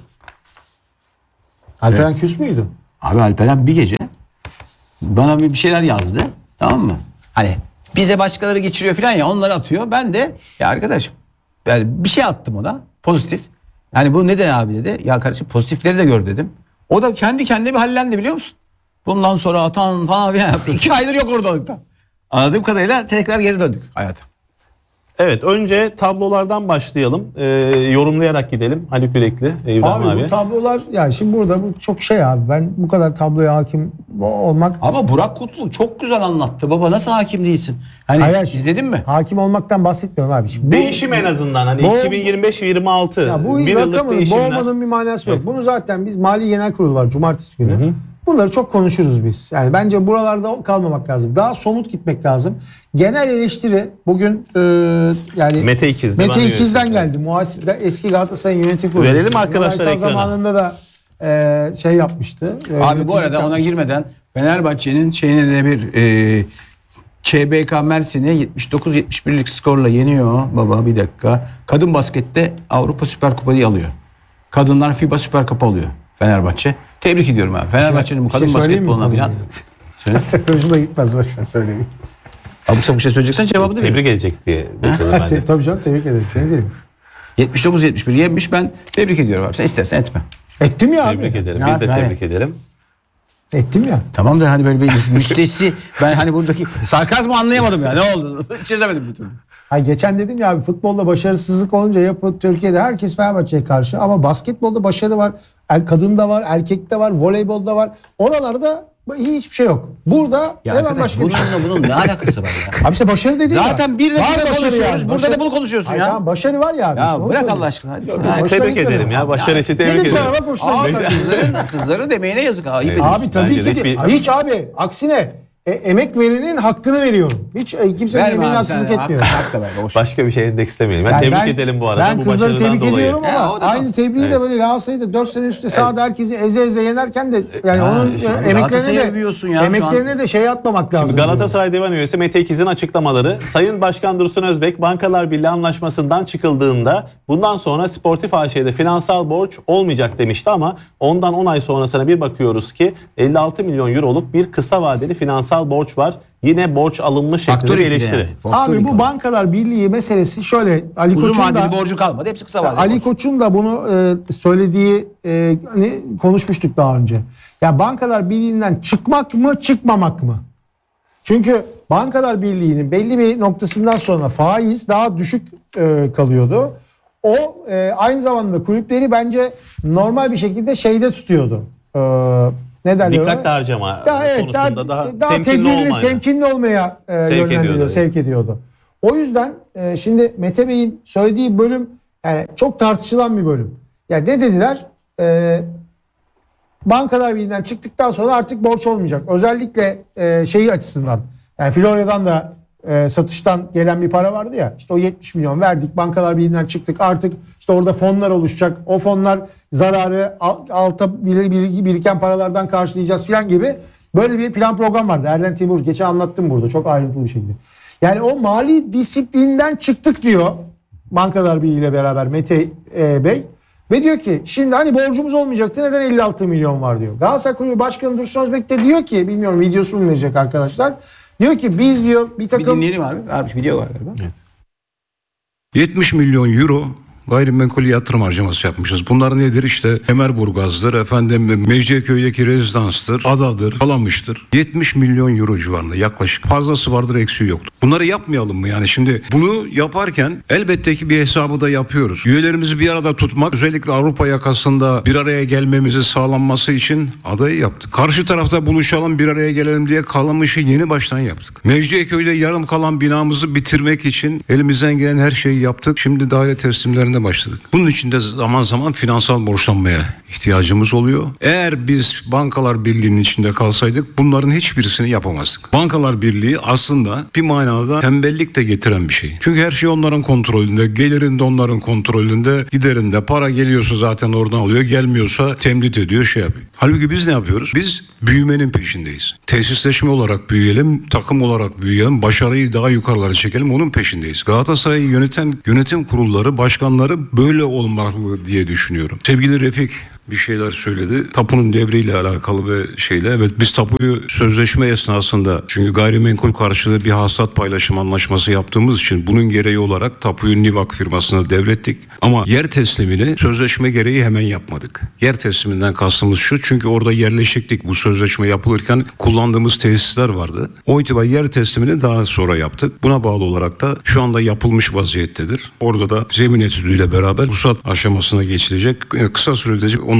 Alperen Evet. küs müydü? Abi Alperen bir gece bana bir bir şeyler yazdı. Tamam mı? Hani bize başkaları geçiriyor falan ya, onları atıyor. Ben de ya arkadaşım yani bir şey attım ona pozitif. Yani bu ne de abi dedi. Ya kardeşim pozitifleri de gör dedim. O da kendi kendine bir hallendi biliyor musun? Bundan sonra atan falan filan yaptı. İki aydır yok ortalıkta. Anladığım kadarıyla tekrar geri döndük hayata. Evet, önce tablolardan başlayalım. E, yorumlayarak gidelim. Haluk Yürekli, İbrahim Abi, abi. bu tablolar yani şimdi burada bu çok şey abi. Ben bu kadar tabloya hakim olmak Ama Burak Kutlu çok güzel anlattı. Baba nasıl hakim değilsin? Hani Hayır, izledin mi? hakim olmaktan bahsetmiyorum abi. Şimdi bu- Değişim en azından hani Bu- iki bin yirmi beş yirmi altı Ya bu bir yıllık rakamın değişimler. boğmanın bir manası yok. Bunu zaten biz Mali Genel Kurulu var cumartesi günü. Bunları çok konuşuruz biz. Yani bence buralarda kalmamak lazım. Daha somut gitmek lazım. Genel eleştiri bugün e, yani Mete İkiz, Mete divan İkiz'den yönetimi. geldi. Muhasip eski Galatasaray yönetim kurulu. Verelim arkadaşlar Uysal ekrana. zamanında da e, şey yapmıştı. e, Abi bu yöneticilik arada ona yapmıştı. girmeden Fenerbahçe'nin şeyine de bir e, K B K Mersin'i yetmiş dokuz yetmiş birlik skorla yeniyor. Baba bir dakika. Kadın baskette Avrupa Süper Kupayı alıyor. Kadınlar FIBA Süper Kupa alıyor Fenerbahçe. Tebrik ediyorum abi. Fenerbahçe'nin bu Bir şey kadın söyleyeyim mi basketboluna konuda? filan. Hoşuna gitmez boşver söyleyeyim. Abuk sabuk şey söyleyeceksen cevabını ver. Tebrik edecek diye bekledim ben de. Te- Tabii canım tebrik ederim. Seni derim. yetmiş dokuz yetmiş bir yenmiş, ben tebrik ediyorum abi. Sen istersen etme. Ettim ya abi. Tebrik ederim. Ya, Biz de yani- tebrik edelim. Ettim ya. Tamam da hani böyle bir müstesi, ben hani buradaki sarkazmı anlayamadım ya. Ne oldu? Çözemedim bir türlü. Ha geçen dedim ya abi futbolda başarısızlık olunca yapı Türkiye'de herkes Fenerbahçe'ye karşı ama basketbolda başarı var. Er, kadında var, erkekte var, voleybolda var. Oralarda hiçbir şey yok. Burada Ya hemen arkadaş başka bir şey. bununla bunun ne alakası var ya? Abi işte başarı dedin ya. Zaten bir Var dakika başarı konuşuyoruz. yani. Burada Başarı- da bunu konuşuyorsun Ay ya. Tamam başarı var ya abi. Ya işte, onu bırak söyleyeyim. Allah aşkına. Hadi. Biz hoşuna tebrik gitmedi edelim mi? ya. Başarı için tebrik Dedim sana ederim. bak hoşuna Abi gitmedi. kızların, kızların emeğine yazık. Ayıp Evet. ediyorsun. Abi tabii Bence de ki de. hiçbir- Hiç abi aksine e, emek verenin hakkını veriyorum. Hiç e, kimsenin Verme emeğine abi sen haksızlık ya. etmiyorum. Hak- Hakka ver. Boş ver. Başka bir şey endekslemeyelim. Ben Yani tebrik ben- edelim bu arada Ben bu kızları başarıdan tebrik dolayı. ediyorum Ya, ama o da aynı nasıl? tebriği de Evet. böyle Galatasaray'da dört sene üstte sahada herkesi eze eze yenerken de yani Ha, onun işte e, Galatasaray'ı emeklerine övüyorsun de ya şu emeklerine de şey atmamak lazım. Şimdi Galatasaray Divan Üyesi Mete İkiz'in açıklamaları. Sayın Başkan Dursun Özbek Bankalar Birliği anlaşmasından çıkıldığında bundan sonra Sportif A Ş'de finansal borç olmayacak demişti ama ondan on ay sonrasına bir bakıyoruz ki elli altı milyon euroluk bir kısa vadeli finansal borç var. Yine borç alınmış şeklinde Faktör bir ikili eleştiri. yani. Faktör Abi bu ikili. Bankalar Birliği meselesi şöyle Ali Uzun Koç'un vadeli da borcu kalmadı. Hepsi kısa vadeli Ali borç. Koç'un da bunu e, söylediği e, hani konuşmuştuk daha önce. Ya Bankalar Birliği'nden çıkmak mı çıkmamak mı? Çünkü Bankalar Birliği'nin belli bir noktasından sonra faiz daha düşük e, kalıyordu. O e, aynı zamanda kulüpleri bence normal bir şekilde şeyde tutuyordu. E, ne derler ona? Dikkatli harcama Daha, evet, konusunda daha, daha, daha temkinli tedbirli, olmaya. temkinli olmaya e, Sevk yönlendiriyor, ediyordu. sevk ediyordu. O yüzden e, şimdi Mete Bey'in söylediği bölüm yani çok tartışılan bir bölüm. Yani ne dediler? E, Bankalar Birliği'nden çıktıktan sonra artık borç olmayacak. Özellikle e, şeyi açısından. Yani Florya'dan da e, satıştan gelen bir para vardı ya. İşte o yetmiş milyon verdik. Bankalar Birliği'nden çıktık. Artık işte orada fonlar oluşacak. O fonlar zararı al- alta bir- bir- biriken paralardan karşılayacağız falan gibi. Böyle bir plan program vardı. Erden Timur geçen anlattım burada çok ayrıntılı bir şekilde. Yani o mali disiplinden çıktık diyor Bankalar Birliği ile beraber Mete e, Bey. Ve diyor ki şimdi hani borcumuz olmayacaktı neden elli altı milyon var diyor. Galatasaray Kulübü Başkanı Dursun Özbek de diyor ki bilmiyorum videosunu mu verecek arkadaşlar. Diyor ki biz diyor bir Bir takım dinleyelim abi. Abi video var galiba. yetmiş milyon euro gayrimenkul yatırım harcaması yapmışız. Bunlar nedir? İşte Kemerburgaz'dır, efendim Mecidiyeköy'deki rezidanstır, Adadır, Kalamış'tır. yetmiş milyon euro civarında yaklaşık. Fazlası vardır, eksiği yoktur. Bunları yapmayalım mı? Yani şimdi bunu yaparken elbette ki bir hesabı da yapıyoruz. Üyelerimizi bir arada tutmak, özellikle Avrupa yakasında bir araya gelmemizi sağlanması için adayı yaptık. Karşı tarafta buluşalım, bir araya gelelim diye Kalamış'ı yeni baştan yaptık. Mecidiyeköy'de yarım kalan binamızı bitirmek için elimizden gelen her şeyi yaptık. Şimdi daire teslimlerine şeklinde başladık. Bunun için de zaman zaman finansal borçlanmaya ihtiyacımız oluyor. Eğer biz Bankalar Birliği'nin içinde kalsaydık bunların hiçbirisini yapamazdık. Bankalar Birliği aslında bir manada tembellik de getiren bir şey. Çünkü her şey onların kontrolünde, gelirin de onların kontrolünde, giderinde para geliyorsa zaten oradan alıyor, gelmiyorsa temdit ediyor, şey yapıyor. Halbuki biz ne yapıyoruz? Biz büyümenin peşindeyiz. Tesisleşme olarak büyüyelim, takım olarak büyüyelim, başarıyı daha yukarılara çekelim, onun peşindeyiz. Galatasaray'ı yöneten yönetim kurulları, başkanları böyle olmalı diye düşünüyorum. Sevgili Refik bir şeyler söyledi. Tapunun devriyle alakalı bir şeyle. Evet, biz tapuyu sözleşme esnasında, çünkü gayrimenkul karşılığı bir hasat paylaşım anlaşması yaptığımız için bunun gereği olarak tapuyu Nivak firmasına devrettik. Ama yer teslimini sözleşme gereği hemen yapmadık. Yer tesliminden kastımız şu, çünkü orada yerleşiklik, bu sözleşme yapılırken kullandığımız tesisler vardı. O itibariyle yer teslimini daha sonra yaptık. Buna bağlı olarak da şu anda yapılmış vaziyettedir. Orada da zemin etüdüyle beraber ruhsat aşamasına geçilecek. Kısa sürede